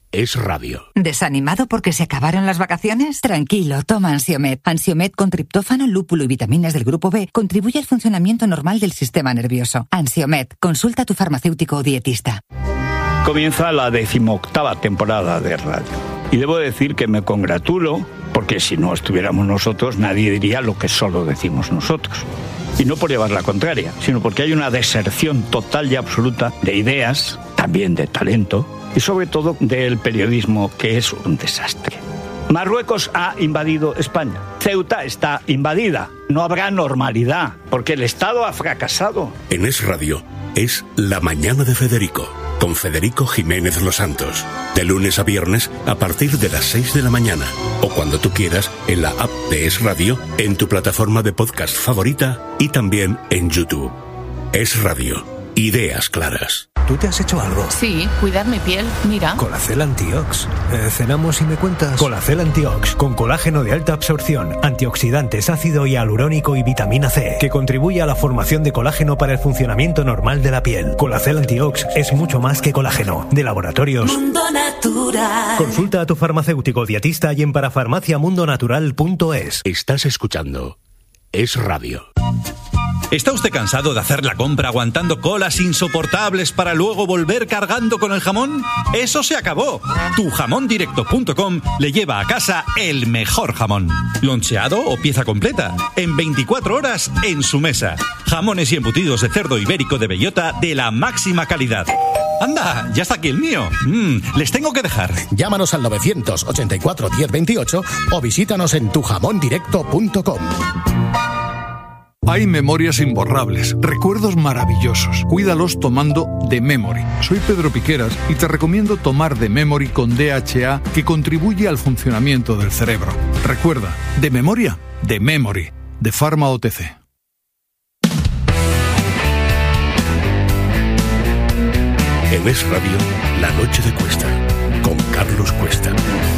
Es Radio. ¿Desanimado porque se acabaron las vacaciones? Tranquilo, toma Ansiomed. Ansiomed con triptófano, lúpulo y vitaminas del grupo B contribuye al funcionamiento normal del sistema nervioso. Ansiomed, consulta a tu farmacéutico o dietista. Comienza la decimoctava temporada de radio. Y debo decir que me congratulo, porque si no estuviéramos nosotros, nadie diría lo que solo decimos nosotros. Y no por llevar la contraria, sino porque hay una deserción total y absoluta de ideas, también de talento, y sobre todo del periodismo, que es un desastre. Marruecos ha invadido España. Ceuta está invadida. No habrá normalidad, porque el Estado ha fracasado. En Es Radio es La Mañana de Federico, con Federico Jiménez Los Santos. De lunes a viernes a partir de las seis de la mañana. O cuando tú quieras en la app de Es Radio, en tu plataforma de podcast favorita y también en YouTube. Es Radio. Ideas claras. ¿Tú te has hecho algo? Sí, cuidar mi piel, mira. Colacel Antiox. Eh, cenamos y me cuentas. Colacel Antiox, con colágeno de alta absorción, antioxidantes, ácido hialurónico y vitamina C, que contribuye a la formación de colágeno para el funcionamiento normal de la piel. Colacel Antiox es mucho más que colágeno. De Laboratorios Mundo Natural. Consulta a tu farmacéutico dietista y en parafarmaciamundonatural punto es. Estás escuchando Es Radio. ¿Está usted cansado de hacer la compra aguantando colas insoportables para luego volver cargando con el jamón? ¡Eso se acabó! tu jamón directo punto com le lleva a casa el mejor jamón. Loncheado o pieza completa, en veinticuatro horas en su mesa. Jamones y embutidos de cerdo ibérico de bellota de la máxima calidad. ¡Anda! ¡Ya está aquí el mío! Mm, les tengo que dejar. Llámanos al novecientos ochenta y cuatro diez veintiocho o visítanos en tu jamón directo punto com. Hay memorias imborrables, recuerdos maravillosos. Cuídalos tomando The Memory. Soy Pedro Piqueras y te recomiendo tomar The Memory con D H A, que contribuye al funcionamiento del cerebro. Recuerda, de memoria, The Memory, de Pharma O T C. En Es Radio, La Noche de Cuesta, con Carlos Cuesta.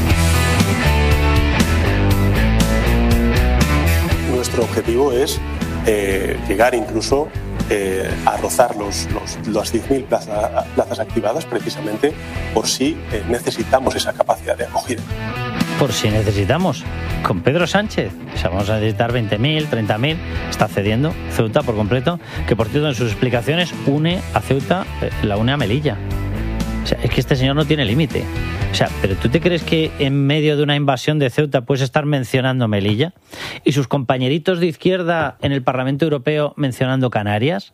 Nuestro objetivo es eh, llegar incluso eh, a rozar los, los, las diez mil plaza, plazas activadas, precisamente por si eh, necesitamos esa capacidad de acogida. Por si necesitamos. Con Pedro Sánchez, o sea, vamos a necesitar veinte mil, treinta mil, está cediendo Ceuta por completo, que por cierto en sus explicaciones une a Ceuta, la une a Melilla. O sea, es que este señor no tiene límite. O sea, ¿pero tú te crees que en medio de una invasión de Ceuta puedes estar mencionando Melilla? ¿Y sus compañeritos de izquierda en el Parlamento Europeo mencionando Canarias?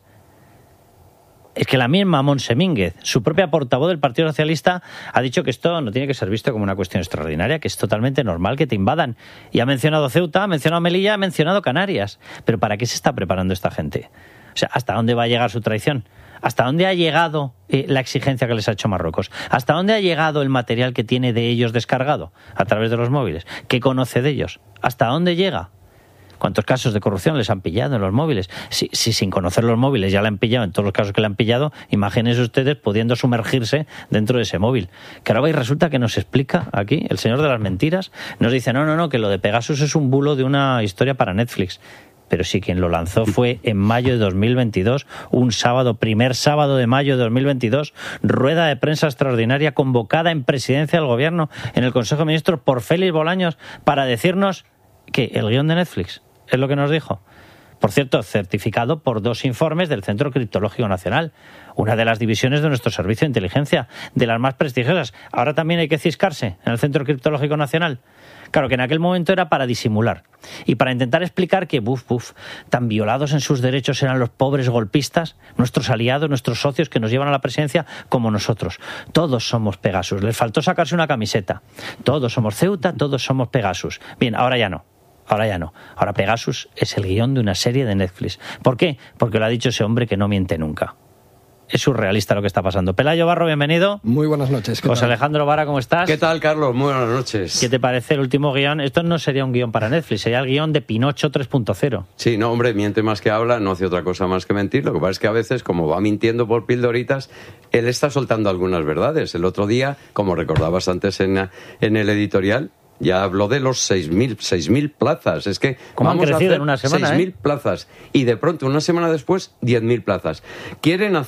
Es que la misma Montse Mínguez, su propia portavoz del Partido Socialista, ha dicho que esto no tiene que ser visto como una cuestión extraordinaria, que es totalmente normal que te invadan. Y ha mencionado Ceuta, ha mencionado Melilla, ha mencionado Canarias. ¿Pero para qué se está preparando esta gente? O sea, ¿hasta dónde va a llegar su traición? ¿Hasta dónde ha llegado eh, la exigencia que les ha hecho Marruecos? ¿Hasta dónde ha llegado el material que tiene de ellos descargado a través de los móviles? ¿Qué conoce de ellos? ¿Hasta dónde llega? ¿Cuántos casos de corrupción les han pillado en los móviles? Si, si sin conocer los móviles ya la han pillado en todos los casos que le han pillado, imagínense ustedes pudiendo sumergirse dentro de ese móvil. Que ahora resulta que nos explica aquí el señor de las mentiras. Nos dice, no, no, no, que lo de Pegasus es un bulo de una historia para Netflix. Pero sí, quien lo lanzó fue en mayo de dos mil veintidós, un sábado, primer sábado de mayo de dos mil veintidós, rueda de prensa extraordinaria convocada en presidencia del gobierno, en el Consejo de Ministros, por Félix Bolaños, para decirnos que el guión de Netflix es lo que nos dijo. Por cierto, certificado por dos informes del Centro Criptológico Nacional, una de las divisiones de nuestro servicio de inteligencia, de las más prestigiosas. Ahora también hay que ciscarse en el Centro Criptológico Nacional. Claro, que en aquel momento era para disimular y para intentar explicar que, buf, buf, tan violados en sus derechos eran los pobres golpistas, nuestros aliados, nuestros socios que nos llevan a la presidencia, como nosotros. Todos somos Pegasus. Les faltó sacarse una camiseta. Todos somos Ceuta, todos somos Pegasus. Bien, ahora ya no. Ahora ya no. Ahora Pegasus es el guión de una serie de Netflix. ¿Por qué? Porque lo ha dicho ese hombre que no miente nunca. Es surrealista lo que está pasando. Pelayo Barro, bienvenido. Muy buenas noches. José Alejandro Vara, ¿cómo estás? ¿Qué tal, Carlos? Muy buenas noches. ¿Qué te parece el último guión? Esto no sería un guión para Netflix, sería el guión de Pinocho tres punto cero. Sí, no, hombre, miente más que habla, no hace otra cosa más que mentir. Lo que pasa es que a veces, como va mintiendo por pildoritas, él está soltando algunas verdades. El otro día, como recordabas antes en, en el editorial, ya habló de los seis mil plazas. Es que ¿Cómo vamos han crecido a hacer en una semana, seis mil eh? plazas y de pronto una semana después diez mil plazas. Quieren hacer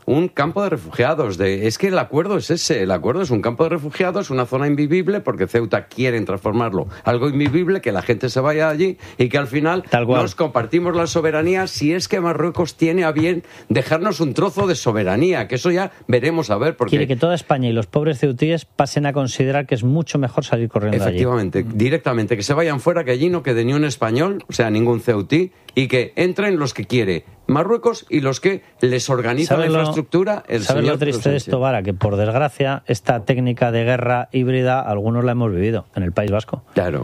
un campo de refugiados. De, es que el acuerdo es ese, el acuerdo es un campo de refugiados, una zona invivible, porque Ceuta quieren transformarlo algo invivible, que la gente se vaya allí y que al final nos compartimos la soberanía, si es que Marruecos tiene a bien dejarnos un trozo de soberanía, que eso ya veremos a ver. Porque quiere que toda España y los pobres ceutíes pasen a considerar que es mucho mejor salir corriendo allí. Efectivamente, directamente, que se vayan fuera, que allí no quede ni un español, o sea, ningún ceutí, y que entren los que quiere Marruecos y los que les organiza la infraestructura el ¿sabes señor lo triste de esto, Vara? Que por desgracia esta técnica de guerra híbrida algunos la hemos vivido en el País Vasco. Claro.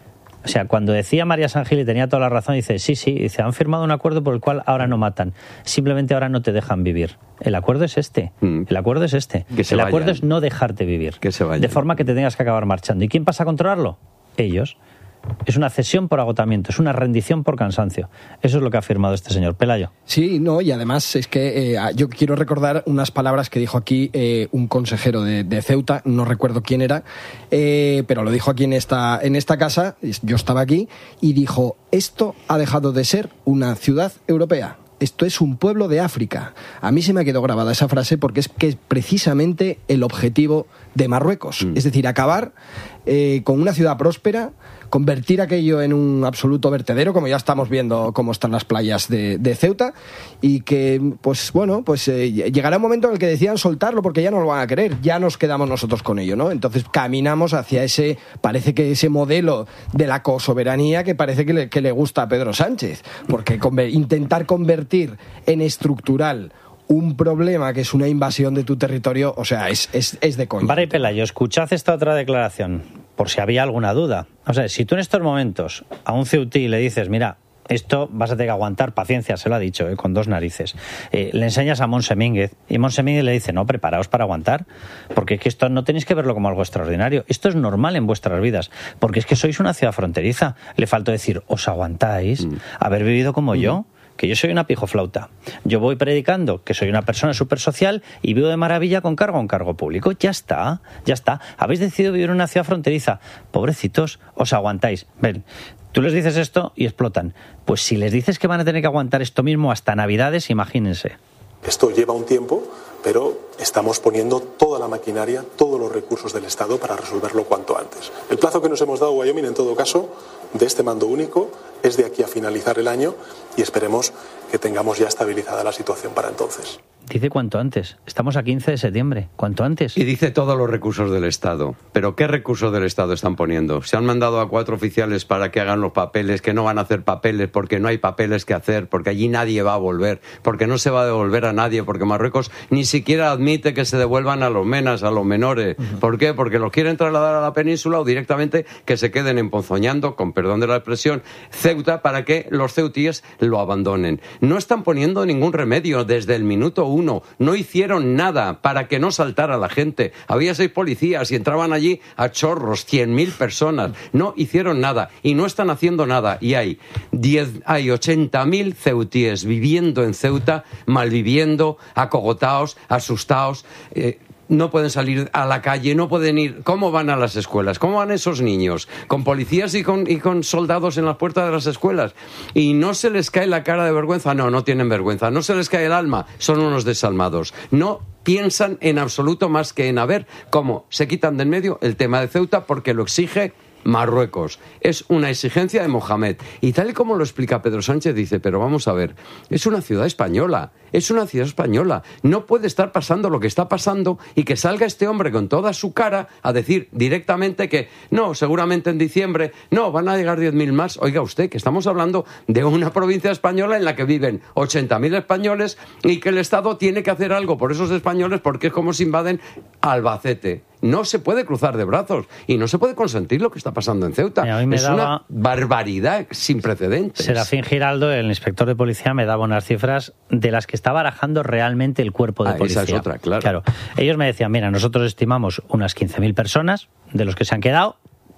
O sea, cuando decía María San Gil y tenía toda la razón, dice, sí, sí, dice, han firmado un acuerdo por el cual ahora no matan, simplemente ahora no te dejan vivir. El acuerdo es este, mm. el acuerdo es este. Que se el vayan. acuerdo es no dejarte vivir, que se vayan. De forma que te tengas que acabar marchando. ¿Y quién pasa a controlarlo? Ellos. Es una cesión por agotamiento, es una rendición por cansancio. Eso es lo que ha firmado este señor. Pelayo. Sí, no, y además es que eh, yo quiero recordar unas palabras que dijo aquí eh, un consejero de, de Ceuta, no recuerdo quién era, eh, pero lo dijo aquí en esta, en esta casa, yo estaba aquí, y dijo, esto ha dejado de ser una ciudad europea. Esto es un pueblo de África. A mí se me ha quedado grabada esa frase porque es que es precisamente el objetivo de Marruecos. Mm. Es decir, acabar eh, con una ciudad próspera, convertir aquello en un absoluto vertedero, como ya estamos viendo cómo están las playas de, de Ceuta, y que, pues bueno, pues eh, llegará un momento en el que decidan soltarlo porque ya no lo van a querer, ya nos quedamos nosotros con ello, ¿no? Entonces caminamos hacia ese, parece que ese modelo de la cosoberanía que parece que le, que le gusta a Pedro Sánchez, porque conver- intentar convertir en estructural un problema que es una invasión de tu territorio, o sea, es, es, es de coña. Vara y Pelayo, escuchad esta otra declaración, por si había alguna duda. O sea, si tú en estos momentos a un ceutí le dices, mira, esto vas a tener que aguantar, paciencia, se lo ha dicho, eh, con dos narices. Eh, le enseñas a Monse Mínguez y Monse Mínguez le dice, no, preparaos para aguantar, porque es que esto no tenéis que verlo como algo extraordinario. Esto es normal en vuestras vidas, porque es que sois una ciudad fronteriza. Le faltó decir, os aguantáis, mm. haber vivido como mm. yo, que yo soy una pijoflauta. Yo voy predicando que soy una persona súper social y vivo de maravilla con cargo a un cargo público. Ya está, ya está. Habéis decidido vivir en una ciudad fronteriza. Pobrecitos, os aguantáis. Ven, tú les dices esto y explotan. Pues si les dices que van a tener que aguantar esto mismo hasta Navidades, imagínense. Esto lleva un tiempo, pero estamos poniendo toda la maquinaria, todos los recursos del Estado para resolverlo cuanto antes. El plazo que nos hemos dado, Wyoming, en todo caso, de este mando único, es de aquí a finalizar el año y esperemos que tengamos ya estabilizada la situación para entonces. Dice cuanto antes. Estamos a quince de septiembre. ¿Cuanto antes? Y dice todos los recursos del Estado. ¿Pero qué recursos del Estado están poniendo? Se han mandado a cuatro oficiales para que hagan los papeles, que no van a hacer papeles porque no hay papeles que hacer, porque allí nadie va a volver, porque no se va a devolver a nadie, porque Marruecos ni siquiera admite que se devuelvan a los menas, a los menores. Uh-huh. ¿Por qué? Porque los quieren trasladar a la península o directamente que se queden emponzoñando, con perdón de la expresión, Ceuta, para que los ceutíes lo abandonen. No están poniendo ningún remedio desde el minuto uno. No hicieron nada para que no saltara la gente. Había seis policías y entraban allí a chorros, cien mil personas. No hicieron nada y no están haciendo nada. Y hay, diez, hay ochenta mil ceutíes viviendo en Ceuta, malviviendo, acogotados, asustados. Eh, No pueden salir a la calle, no pueden ir. ¿Cómo van a las escuelas? ¿Cómo van esos niños? Con policías y con, y con soldados en las puertas de las escuelas. Y no se les cae la cara de vergüenza. No, no tienen vergüenza. No se les cae el alma. Son unos desalmados. No piensan en absoluto más que en a ver cómo se quitan de en medio el tema de Ceuta porque lo exige Marruecos. Es una exigencia de Mohamed. Y tal y como lo explica Pedro Sánchez, dice, pero vamos a ver, es una ciudad española, es una ciudad española. No puede estar pasando lo que está pasando y que salga este hombre con toda su cara a decir directamente que no, seguramente en diciembre, no, van a llegar diez mil más. Oiga usted, que estamos hablando de una provincia española en la que viven ochenta mil españoles y que el Estado tiene que hacer algo por esos españoles porque es como si invaden Albacete. No se puede cruzar de brazos y no se puede consentir lo que está pasando en Ceuta. Es daba... una barbaridad sin precedentes. Serafín Giraldo, el inspector de policía, me daba unas cifras de las que está barajando realmente el cuerpo de ah, policía. Esa es otra, claro. claro. Ellos me decían, mira, nosotros estimamos unas quince mil personas de los que se han quedado,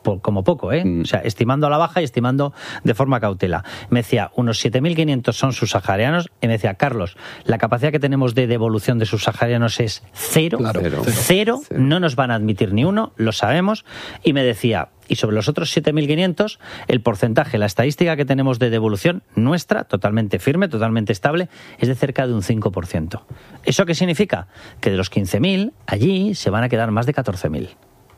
por, como poco, ¿eh? Mm. O sea, estimando a la baja y estimando de forma cautela. Me decía, unos siete mil quinientos son subsaharianos, y me decía, Carlos, la capacidad que tenemos de devolución de subsaharianos es cero, claro, cero, cero, cero, cero, no nos van a admitir ni uno, lo sabemos, y me decía, y sobre los otros siete mil quinientos, el porcentaje, la estadística que tenemos de devolución nuestra, totalmente firme, totalmente estable, es de cerca de un cinco por ciento. ¿Eso qué significa? Que de los quince mil, allí se van a quedar más de catorce mil.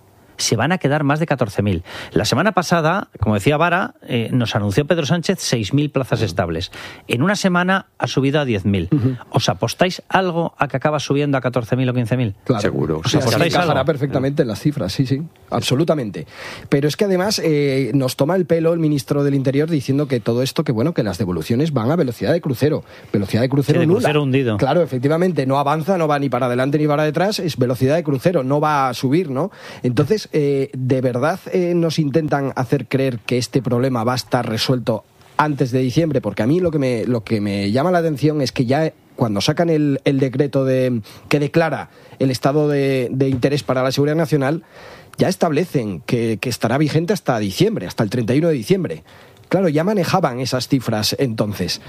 Se van a quedar más de catorce mil. La semana pasada, como decía Vara, eh, nos anunció Pedro Sánchez seis mil plazas estables. En una semana ha subido a diez mil. Uh-huh. ¿Os apostáis algo a que acaba subiendo a catorce mil o quince mil? Claro. Seguro. ¿Os apostáis algo? Encajará perfectamente en las cifras, sí, sí, absolutamente. Pero es que además eh, nos toma el pelo el ministro del Interior diciendo que todo esto, que bueno, que las devoluciones van a velocidad de crucero. Velocidad de crucero sí, de nula. Crucero hundido. Claro, efectivamente, no avanza, no va ni para adelante ni para detrás, es velocidad de crucero, no va a subir, ¿no? Entonces, Eh, ¿de verdad eh, nos intentan hacer creer que este problema va a estar resuelto antes de diciembre? Porque a mí lo que me, lo que me llama la atención es que ya cuando sacan el, el decreto de, que declara el estado de, de interés para la seguridad nacional, ya establecen que, que estará vigente hasta diciembre, hasta el treinta y uno de diciembre. Claro, ya manejaban esas cifras entonces.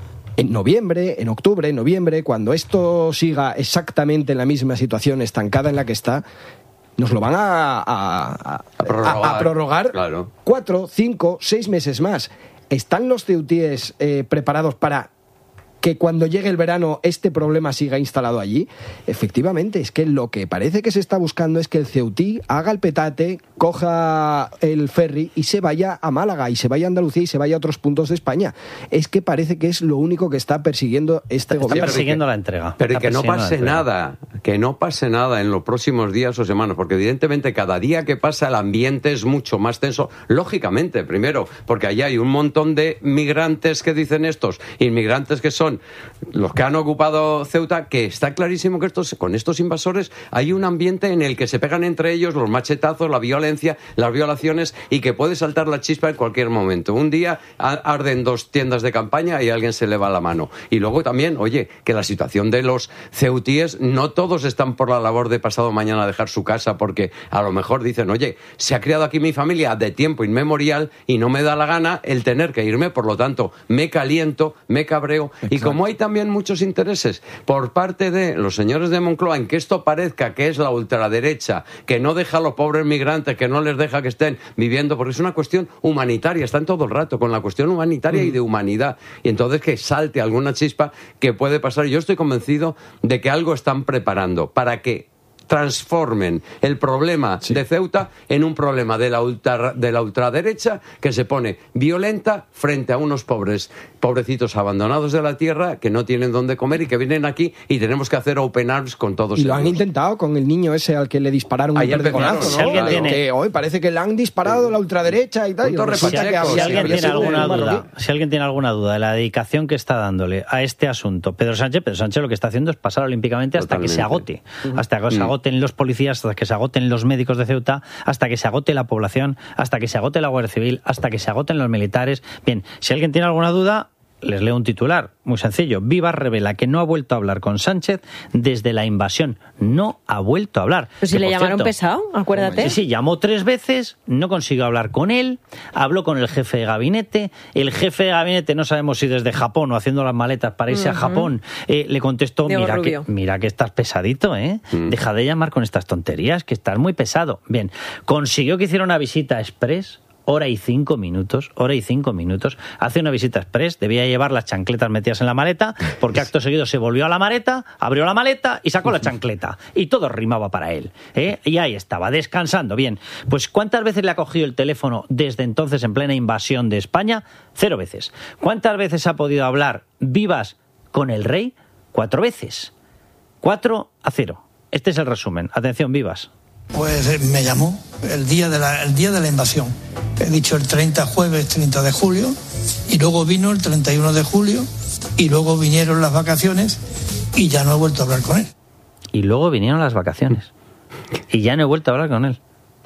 En noviembre, en octubre, en noviembre, cuando esto siga exactamente en la misma situación estancada en la que está, nos lo van a, a, a, a prorrogar, a, a prorrogar claro. cuatro, cinco, seis meses más. ¿Están los ceutíes eh, preparados para que cuando llegue el verano este problema siga instalado allí? Efectivamente, es que lo que parece que se está buscando es que el ceutí haga el petate, coja el ferry y se vaya a Málaga, y se vaya a Andalucía y se vaya a otros puntos de España. Es que parece que es lo único que está persiguiendo este está gobierno. Está persiguiendo la entrega. Pero está que no pase nada, que no pase nada en los próximos días o semanas, porque evidentemente cada día que pasa el ambiente es mucho más tenso. Lógicamente, primero, porque allá hay un montón de migrantes que dicen estos, inmigrantes que son los que han ocupado Ceuta, que está clarísimo que estos, con estos invasores hay un ambiente en el que se pegan entre ellos los machetazos, la violencia, las violaciones, y que puede saltar la chispa en cualquier momento. Un día arden dos tiendas de campaña y a alguien se le va la mano. Y luego también, oye, que la situación de los ceutíes, no todos están por la labor de pasado mañana dejar su casa, porque a lo mejor dicen, oye, se ha criado aquí mi familia de tiempo inmemorial y no me da la gana el tener que irme, por lo tanto me caliento, me cabreo. Exacto. Y como hay también muchos intereses por parte de los señores de Moncloa en que esto parezca que es la ultraderecha, que no deja a los pobres migrantes, que no les deja que estén viviendo, porque es una cuestión humanitaria, están todo el rato con la cuestión humanitaria mm. y de humanidad, y entonces que salte alguna chispa que puede pasar. Yo estoy convencido de que algo están preparando para que transformen el problema sí. de Ceuta en un problema de la, ultra, de la ultraderecha que se pone violenta frente a unos pobres, pobrecitos abandonados de la tierra que no tienen dónde comer y que vienen aquí y tenemos que hacer open arms con todos ellos. Y ellos. lo han intentado con el niño ese al que le dispararon un perdigonazo, ¿no? Si alguien claro. tiene... que hoy parece que le han disparado sí. la ultraderecha y tal. Y si, que si, alguien tiene alguna duda, si alguien tiene alguna duda de la dedicación que está dándole a este asunto Pedro Sánchez, Pedro Sánchez lo que está haciendo es pasar olímpicamente hasta Totalmente. que se agote, uh-huh. hasta que se agote agoten los policías, hasta que se agoten los médicos de Ceuta, hasta que se agote la población, hasta que se agote la Guardia Civil, hasta que se agoten los militares. Bien, si alguien tiene alguna duda, les leo un titular muy sencillo. Vivas revela que no ha vuelto a hablar con Sánchez desde la invasión. No ha vuelto a hablar. Pues si que, le llamaron cierto, pesado, acuérdate. Sí, sí, llamó tres veces, no consiguió hablar con él, habló con el jefe de gabinete, el jefe de gabinete, no sabemos si desde Japón o haciendo las maletas para irse uh-huh. a Japón, eh, le contestó, mira que, mira que estás pesadito, ¿eh? Uh-huh. Deja de llamar con estas tonterías, que estás muy pesado. Bien, consiguió que hiciera una visita express, hora y cinco minutos, hora y cinco minutos, hace una visita express, debía llevar las chancletas metidas en la maleta, porque acto seguido se volvió a la maleta, abrió la maleta y sacó la chancleta, y todo rimaba para él, ¿eh? Y ahí estaba, descansando. Bien, pues ¿cuántas veces le ha cogido el teléfono desde entonces en plena invasión de España? Cero veces. ¿Cuántas veces ha podido hablar Vivas con el rey? Cuatro veces. Cuatro a cero. Este es el resumen. Atención, Vivas. Pues eh, me llamó el día de la, el día de la invasión. He dicho el treinta, jueves treinta de julio, y luego vino el treinta y uno de julio, y luego vinieron las vacaciones, y ya no he vuelto a hablar con él. Y luego vinieron las vacaciones, y ya no he vuelto a hablar con él.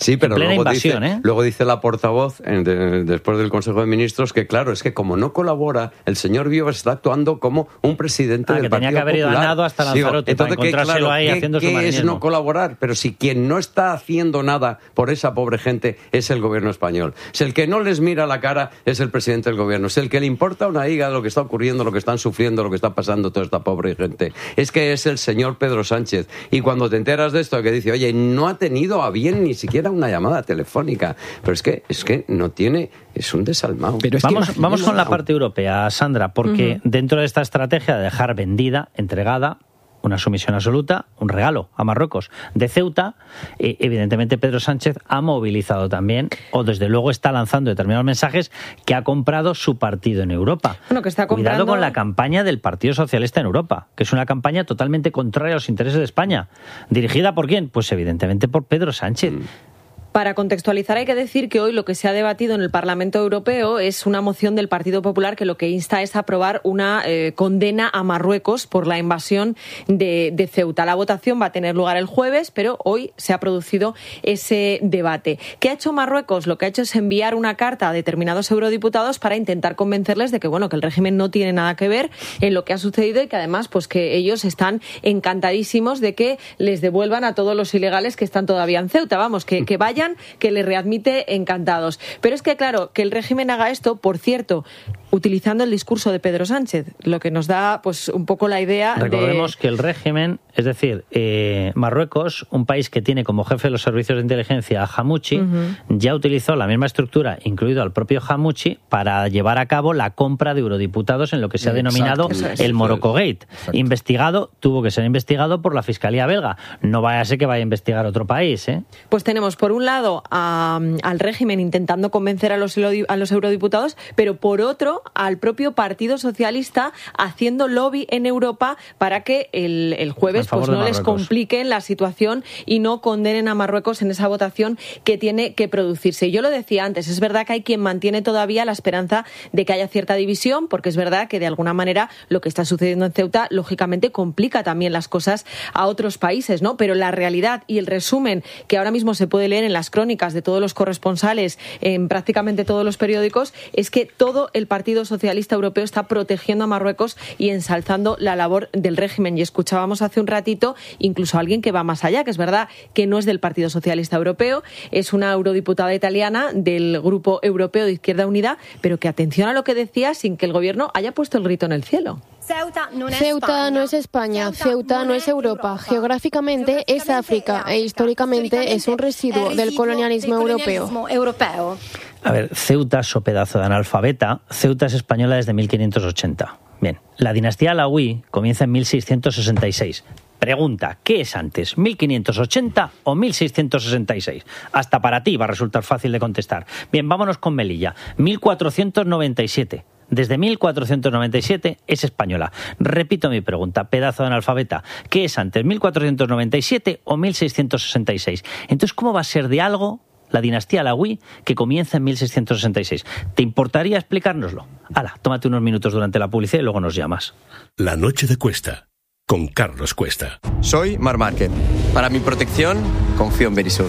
Sí, pero plena luego, invasión, dice, ¿eh? luego dice la portavoz, en, de, después del Consejo de Ministros, que claro, es que como no colabora, el señor Vivas está actuando como un presidente ah, del que Partido tenía que haber ido Popular. a nado hasta Lanzarote Digo, para entonces, encontrárselo claro, ahí ¿qué, haciendo su ¿qué es marinismo? no colaborar? Pero si quien no está haciendo nada por esa pobre gente es el gobierno español. Si el que no les mira la cara es el presidente del gobierno. Si el que le importa una higa lo que está ocurriendo, lo que están sufriendo, lo que está pasando toda esta pobre gente, es que es el señor Pedro Sánchez. Y cuando te enteras de esto, que dice, oye, no ha tenido a bien ni siquiera una llamada telefónica. Pero es que, es que no tiene, es un desalmado. Pero es vamos, que vamos con la parte europea, Sandra, porque uh-huh. dentro de esta estrategia de dejar vendida, entregada, una sumisión absoluta, un regalo a Marruecos de Ceuta, eh, evidentemente Pedro Sánchez ha movilizado también, o desde luego está lanzando determinados mensajes, que ha comprado su partido en Europa. Bueno, que está comprando... Cuidado con la campaña del Partido Socialista en Europa, que es una campaña totalmente contraria a los intereses de España. ¿Dirigida por quién? Pues evidentemente por Pedro Sánchez. Mm. Para contextualizar, hay que decir que hoy lo que se ha debatido en el Parlamento Europeo es una moción del Partido Popular que lo que insta es aprobar una eh, condena a Marruecos por la invasión de, de Ceuta. La votación va a tener lugar el jueves, pero hoy se ha producido ese debate. ¿Qué ha hecho Marruecos? Lo que ha hecho es enviar una carta a determinados eurodiputados para intentar convencerles de que, bueno, que el régimen no tiene nada que ver en lo que ha sucedido y que además, pues que ellos están encantadísimos de que les devuelvan a todos los ilegales que están todavía en Ceuta. Vamos, que, que vayan, que le readmite encantados. Pero es que, claro, que el régimen haga esto, por cierto, utilizando el discurso de Pedro Sánchez, lo que nos da pues un poco la idea de... Recordemos que el régimen, es decir, eh, Marruecos, un país que tiene como jefe de los servicios de inteligencia a Hamouchi, uh-huh. ya utilizó la misma estructura, incluido al propio Hamouchi, para llevar a cabo la compra de eurodiputados en lo que se ha denominado Exacto. el Morocco Gate. Investigado, tuvo que ser investigado por la Fiscalía belga. No vaya a ser que vaya a investigar otro país, ¿eh? Pues tenemos, por un lado, a, al régimen intentando convencer a los, a los eurodiputados, pero por otro, al propio Partido Socialista haciendo lobby en Europa para que el, el jueves pues no les compliquen la situación y no condenen a Marruecos en esa votación que tiene que producirse. Yo lo decía antes, es verdad que hay quien mantiene todavía la esperanza de que haya cierta división, porque es verdad que de alguna manera lo que está sucediendo en Ceuta lógicamente complica también las cosas a otros países, ¿no? Pero la realidad y el resumen que ahora mismo se puede leer en las crónicas de todos los corresponsales en prácticamente todos los periódicos es que todo el Partido Socialista Europeo está protegiendo a Marruecos y ensalzando la labor del régimen. Y escuchábamos hace un ratito incluso a alguien que va más allá, que es verdad que no es del Partido Socialista Europeo, es una eurodiputada italiana del Grupo Europeo de Izquierda Unida, pero que atención a lo que decía sin que el gobierno haya puesto el grito en el cielo. Ceuta no es España, Ceuta no es Europa. Geográficamente es África e históricamente es un residuo del colonialismo europeo. A ver, Ceuta, so pedazo de analfabeta, Ceuta es española desde mil quinientos ochenta. Bien, la dinastía alauí comienza en mil seiscientos sesenta y seis. Pregunta, ¿qué es antes, mil quinientos ochenta o mil seiscientos sesenta y seis? Hasta para ti va a resultar fácil de contestar. Bien, vámonos con Melilla, mil cuatrocientos noventa y siete. Desde mil cuatrocientos noventa y siete es española. Repito mi pregunta, pedazo de analfabeta. ¿Qué es antes, mil cuatrocientos noventa y siete o mil seiscientos sesenta y seis? Entonces, ¿cómo va a ser de algo la dinastía alauí que comienza en mil seiscientos sesenta y seis? ¿Te importaría explicárnoslo? Hala, tómate unos minutos durante la publicidad y luego nos llamas. La noche de Cuesta, con Carlos Cuesta. Soy Mar Márquez. Para mi protección, confío en Verisur.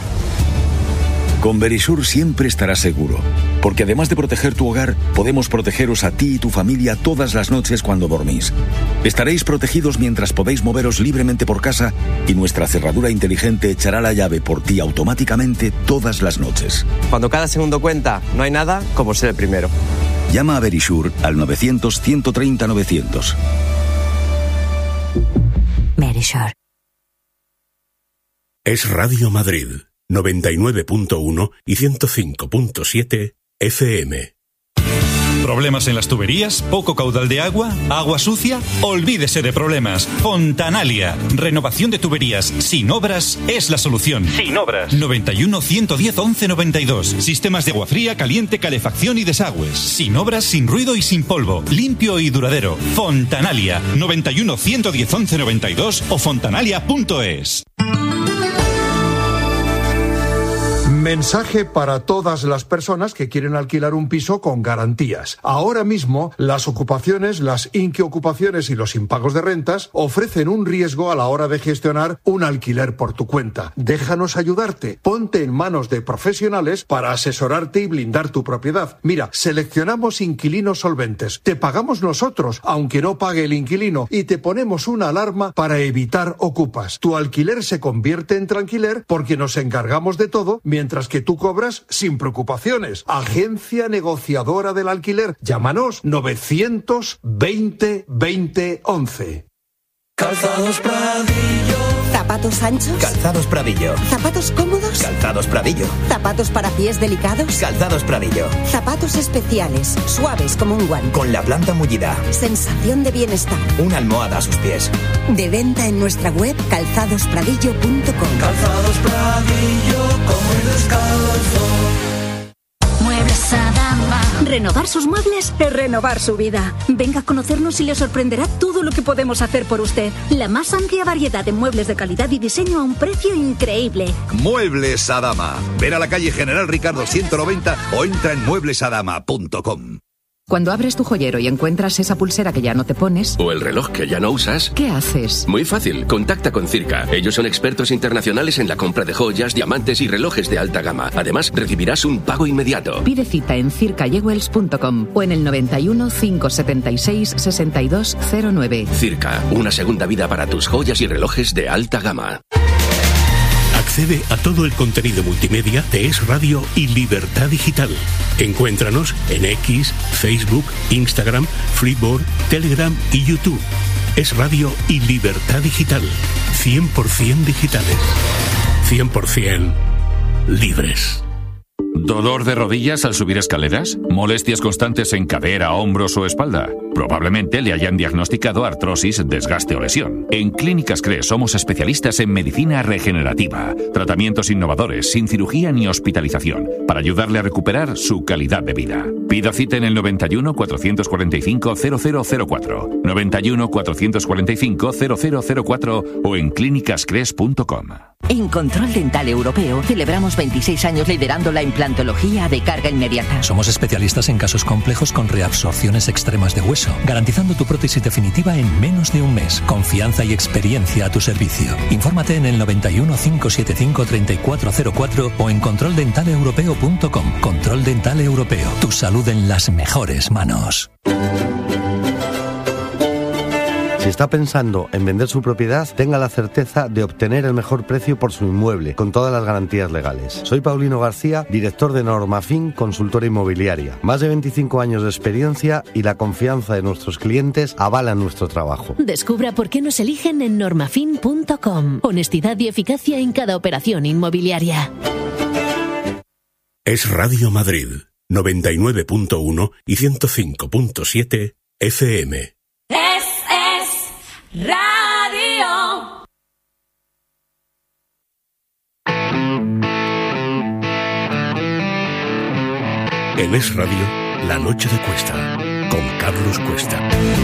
Con Verisur siempre estarás seguro, porque además de proteger tu hogar, podemos protegeros a ti y tu familia todas las noches cuando dormís. Estaréis protegidos mientras podéis moveros libremente por casa y nuestra cerradura inteligente echará la llave por ti automáticamente todas las noches. Cuando cada segundo cuenta, no hay nada como ser el primero. Llama a Verisur al novecientos, ciento treinta, novecientos. Verisur. Es Radio Madrid. noventa y nueve punto uno y ciento cinco punto siete F M. ¿Problemas en las tuberías? ¿Poco caudal de agua? ¿Agua sucia? Olvídese de problemas. Fontanalia. Renovación de tuberías sin obras es la solución. Sin obras. noventa y uno, ciento diez, once noventa y dos. Sistemas de agua fría, caliente, calefacción y desagües. Sin obras, sin ruido y sin polvo. Limpio y duradero. Fontanalia. noventa y uno, ciento diez, once noventa y dos o fontanalia punto es. Mensaje para todas las personas que quieren alquilar un piso con garantías. Ahora mismo, las ocupaciones, las inquiocupaciones y los impagos de rentas ofrecen un riesgo a la hora de gestionar un alquiler por tu cuenta. Déjanos ayudarte. Ponte en manos de profesionales para asesorarte y blindar tu propiedad. Mira, seleccionamos inquilinos solventes. Te pagamos nosotros, aunque no pague el inquilino, y te ponemos una alarma para evitar ocupas. Tu alquiler se convierte en tranquiler porque nos encargamos de todo, mientras que tú cobras sin preocupaciones. Agencia negociadora del alquiler. Llámanos novecientos veinte veinte once. Calzados Pradillo. ¿Zapatos anchos? Calzados Pradillo. ¿Zapatos cómodos? Calzados Pradillo. ¿Zapatos para pies delicados? Calzados Pradillo. Zapatos especiales, suaves como un guante. Con la planta mullida. Sensación de bienestar. Una almohada a sus pies. De venta en nuestra web calzados pradillo punto com. Calzados Pradillo, como el descalzo. Muebles Adama. Renovar sus muebles es renovar su vida. Venga a conocernos y le sorprenderá todo lo que podemos hacer por usted. La más amplia variedad de muebles de calidad y diseño a un precio increíble. Muebles Adama. Ven a la calle General Ricardo ciento noventa o entra en muebles adama punto com. Cuando abres tu joyero y encuentras esa pulsera que ya no te pones, o el reloj que ya no usas, ¿qué haces? Muy fácil, contacta con Circa. Ellos son expertos internacionales en la compra de joyas, diamantes y relojes de alta gama. Además, recibirás un pago inmediato. Pide cita en circa jewels punto com o en el noventa y uno, cinco setenta y seis, sesenta y dos cero nueve. Circa, una segunda vida para tus joyas y relojes de alta gama. Accede a todo el contenido multimedia de Es Radio y Libertad Digital. Encuéntranos en X, Facebook, Instagram, Freeboard, Telegram y YouTube. Es Radio y Libertad Digital. cien por ciento digitales. cien por ciento libres. ¿Dolor de rodillas al subir escaleras? ¿Molestias constantes en cadera, hombros o espalda? Probablemente le hayan diagnosticado artrosis, desgaste o lesión. En Clínicas Cres somos especialistas en medicina regenerativa, tratamientos innovadores, sin cirugía ni hospitalización, para ayudarle a recuperar su calidad de vida. Pida cita en el noventa y uno, cuatrocientos cuarenta y cinco, cero cero cero cuatro, noventa y uno, cuatrocientos cuarenta y cinco, cero cero cero cuatro o en clínicas cres punto com. En Control Dental Europeo celebramos veintiséis años liderando la implantología de carga inmediata. Somos especialistas en casos complejos con reabsorciones extremas de hueso, garantizando tu prótesis definitiva en menos de un mes. Confianza y experiencia a tu servicio. Infórmate en el noventa y uno, cinco setenta y cinco, treinta y cuatro cero cuatro o en control dental europeo punto com. Control Dental Europeo. Tu salud en las mejores manos. Si está pensando en vender su propiedad, tenga la certeza de obtener el mejor precio por su inmueble, con todas las garantías legales. Soy Paulino García, director de Normafin, consultora inmobiliaria. Más de veinticinco años de experiencia y la confianza de nuestros clientes avalan nuestro trabajo. Descubra por qué nos eligen en normafin punto com. Honestidad y eficacia en cada operación inmobiliaria. Es Radio Madrid, noventa y nueve punto uno y ciento cinco punto siete F M. Radio. En Es Radio, La Noche de Cuesta, con Carlos Cuesta.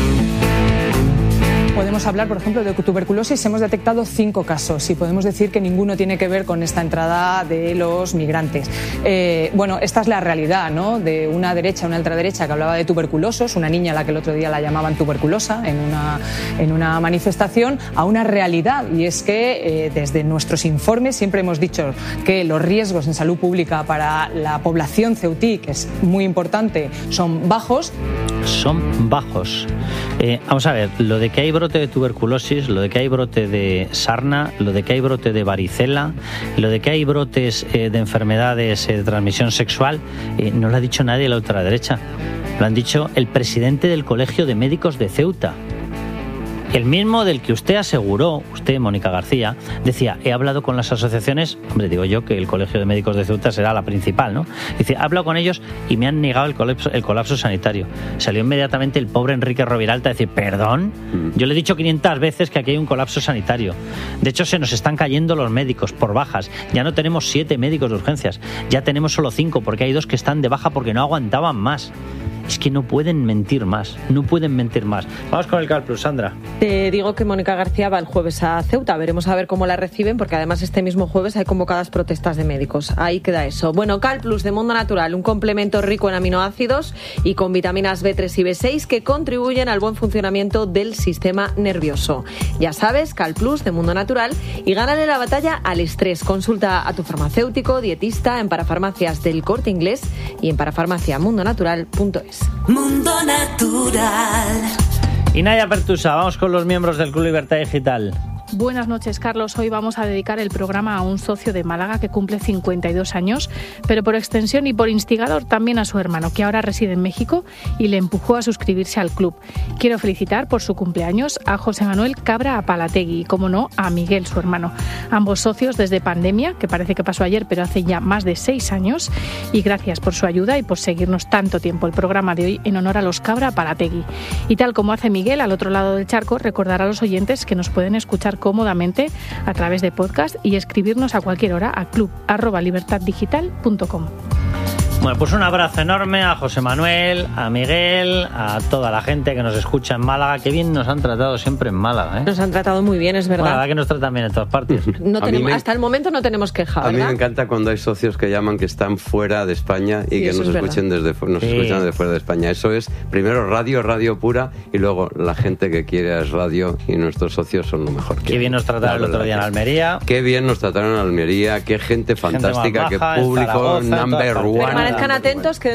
Podemos hablar, por ejemplo, de tuberculosis. Hemos detectado cinco casos y podemos decir que ninguno tiene que ver con esta entrada de los migrantes. Eh, bueno, esta es la realidad, ¿no? De una derecha, una ultraderecha que hablaba de tuberculosos, una niña a la que el otro día la llamaban tuberculosa en una, en una manifestación, a una realidad. Y es que eh, desde nuestros informes siempre hemos dicho que los riesgos en salud pública para la población ceutí, que es muy importante, son bajos. Son bajos. Eh, vamos a ver, lo de que hay brote de tuberculosis, lo de que hay brote de sarna, lo de que hay brote de varicela, lo de que hay brotes eh, de enfermedades eh, de transmisión sexual, eh, no lo ha dicho nadie de la ultraderecha. Lo han dicho el presidente del Colegio de Médicos de Ceuta. El mismo del que usted aseguró, usted, Mónica García, decía, he hablado con las asociaciones, hombre, digo yo que el Colegio de Médicos de Ceuta será la principal, ¿no? Dice, he hablado con ellos y me han negado el colapso, el colapso sanitario. Salió inmediatamente el pobre Enrique Roviralta a decir, ¿perdón? Yo le he dicho quinientas veces que aquí hay un colapso sanitario. De hecho, se nos están cayendo los médicos por bajas. Ya no tenemos siete médicos de urgencias, ya tenemos solo cinco, porque hay dos que están de baja porque no aguantaban más. Es que no pueden mentir más, no pueden mentir más. Vamos con el Cal Plus, Sandra. Te digo que Mónica García va el jueves a Ceuta. Veremos a ver cómo la reciben, porque además este mismo jueves hay convocadas protestas de médicos. Ahí queda eso. Bueno, Cal Plus de Mundo Natural, un complemento rico en aminoácidos y con vitaminas B tres y B seis que contribuyen al buen funcionamiento del sistema nervioso. Ya sabes, Cal Plus de Mundo Natural, y gánale la batalla al estrés. Consulta a tu farmacéutico, dietista en Parafarmacias del Corte Inglés y en parafarmacia mundo natural punto es. Mundo Natural. Y Naya Pertusa, vamos con los miembros del Club Libertad Digital. Buenas noches, Carlos. Hoy vamos a dedicar el programa a un socio de Málaga que cumple cincuenta y dos años, pero por extensión y por instigador también a su hermano, que ahora reside en México y le empujó a suscribirse al club. Quiero felicitar por su cumpleaños a José Manuel Cabra Apalategui y, como no, a Miguel, su hermano. Ambos socios desde pandemia, que parece que pasó ayer, pero hace ya más de seis años. Y gracias por su ayuda y por seguirnos tanto tiempo. El programa de hoy en honor a los Cabra Apalategui. Y tal como hace Miguel al otro lado del charco, recordar a los oyentes que nos pueden escuchar cómodamente a través de podcast y escribirnos a cualquier hora a club arroba libertad digital punto com. Bueno, pues un abrazo enorme a José Manuel, a Miguel, a toda la gente que nos escucha en Málaga. Qué bien nos han tratado siempre en Málaga, ¿eh? Nos han tratado muy bien, es verdad. Bueno, la verdad que nos tratan bien en todas partes. No tenemos, me, hasta el momento no tenemos queja, ¿verdad? A mí me encanta cuando hay socios que llaman que están fuera de España y sí, que nos, escuchen desde, nos sí. escuchan desde fuera de España. Eso es, primero radio, radio pura, y luego la gente que quiere es radio, y nuestros socios son lo mejor. Qué bien nos trataron el otro día en Almería. Qué bien nos trataron en Almería, qué gente fantástica, gente baja, qué público, number one. Permanezcan atentos que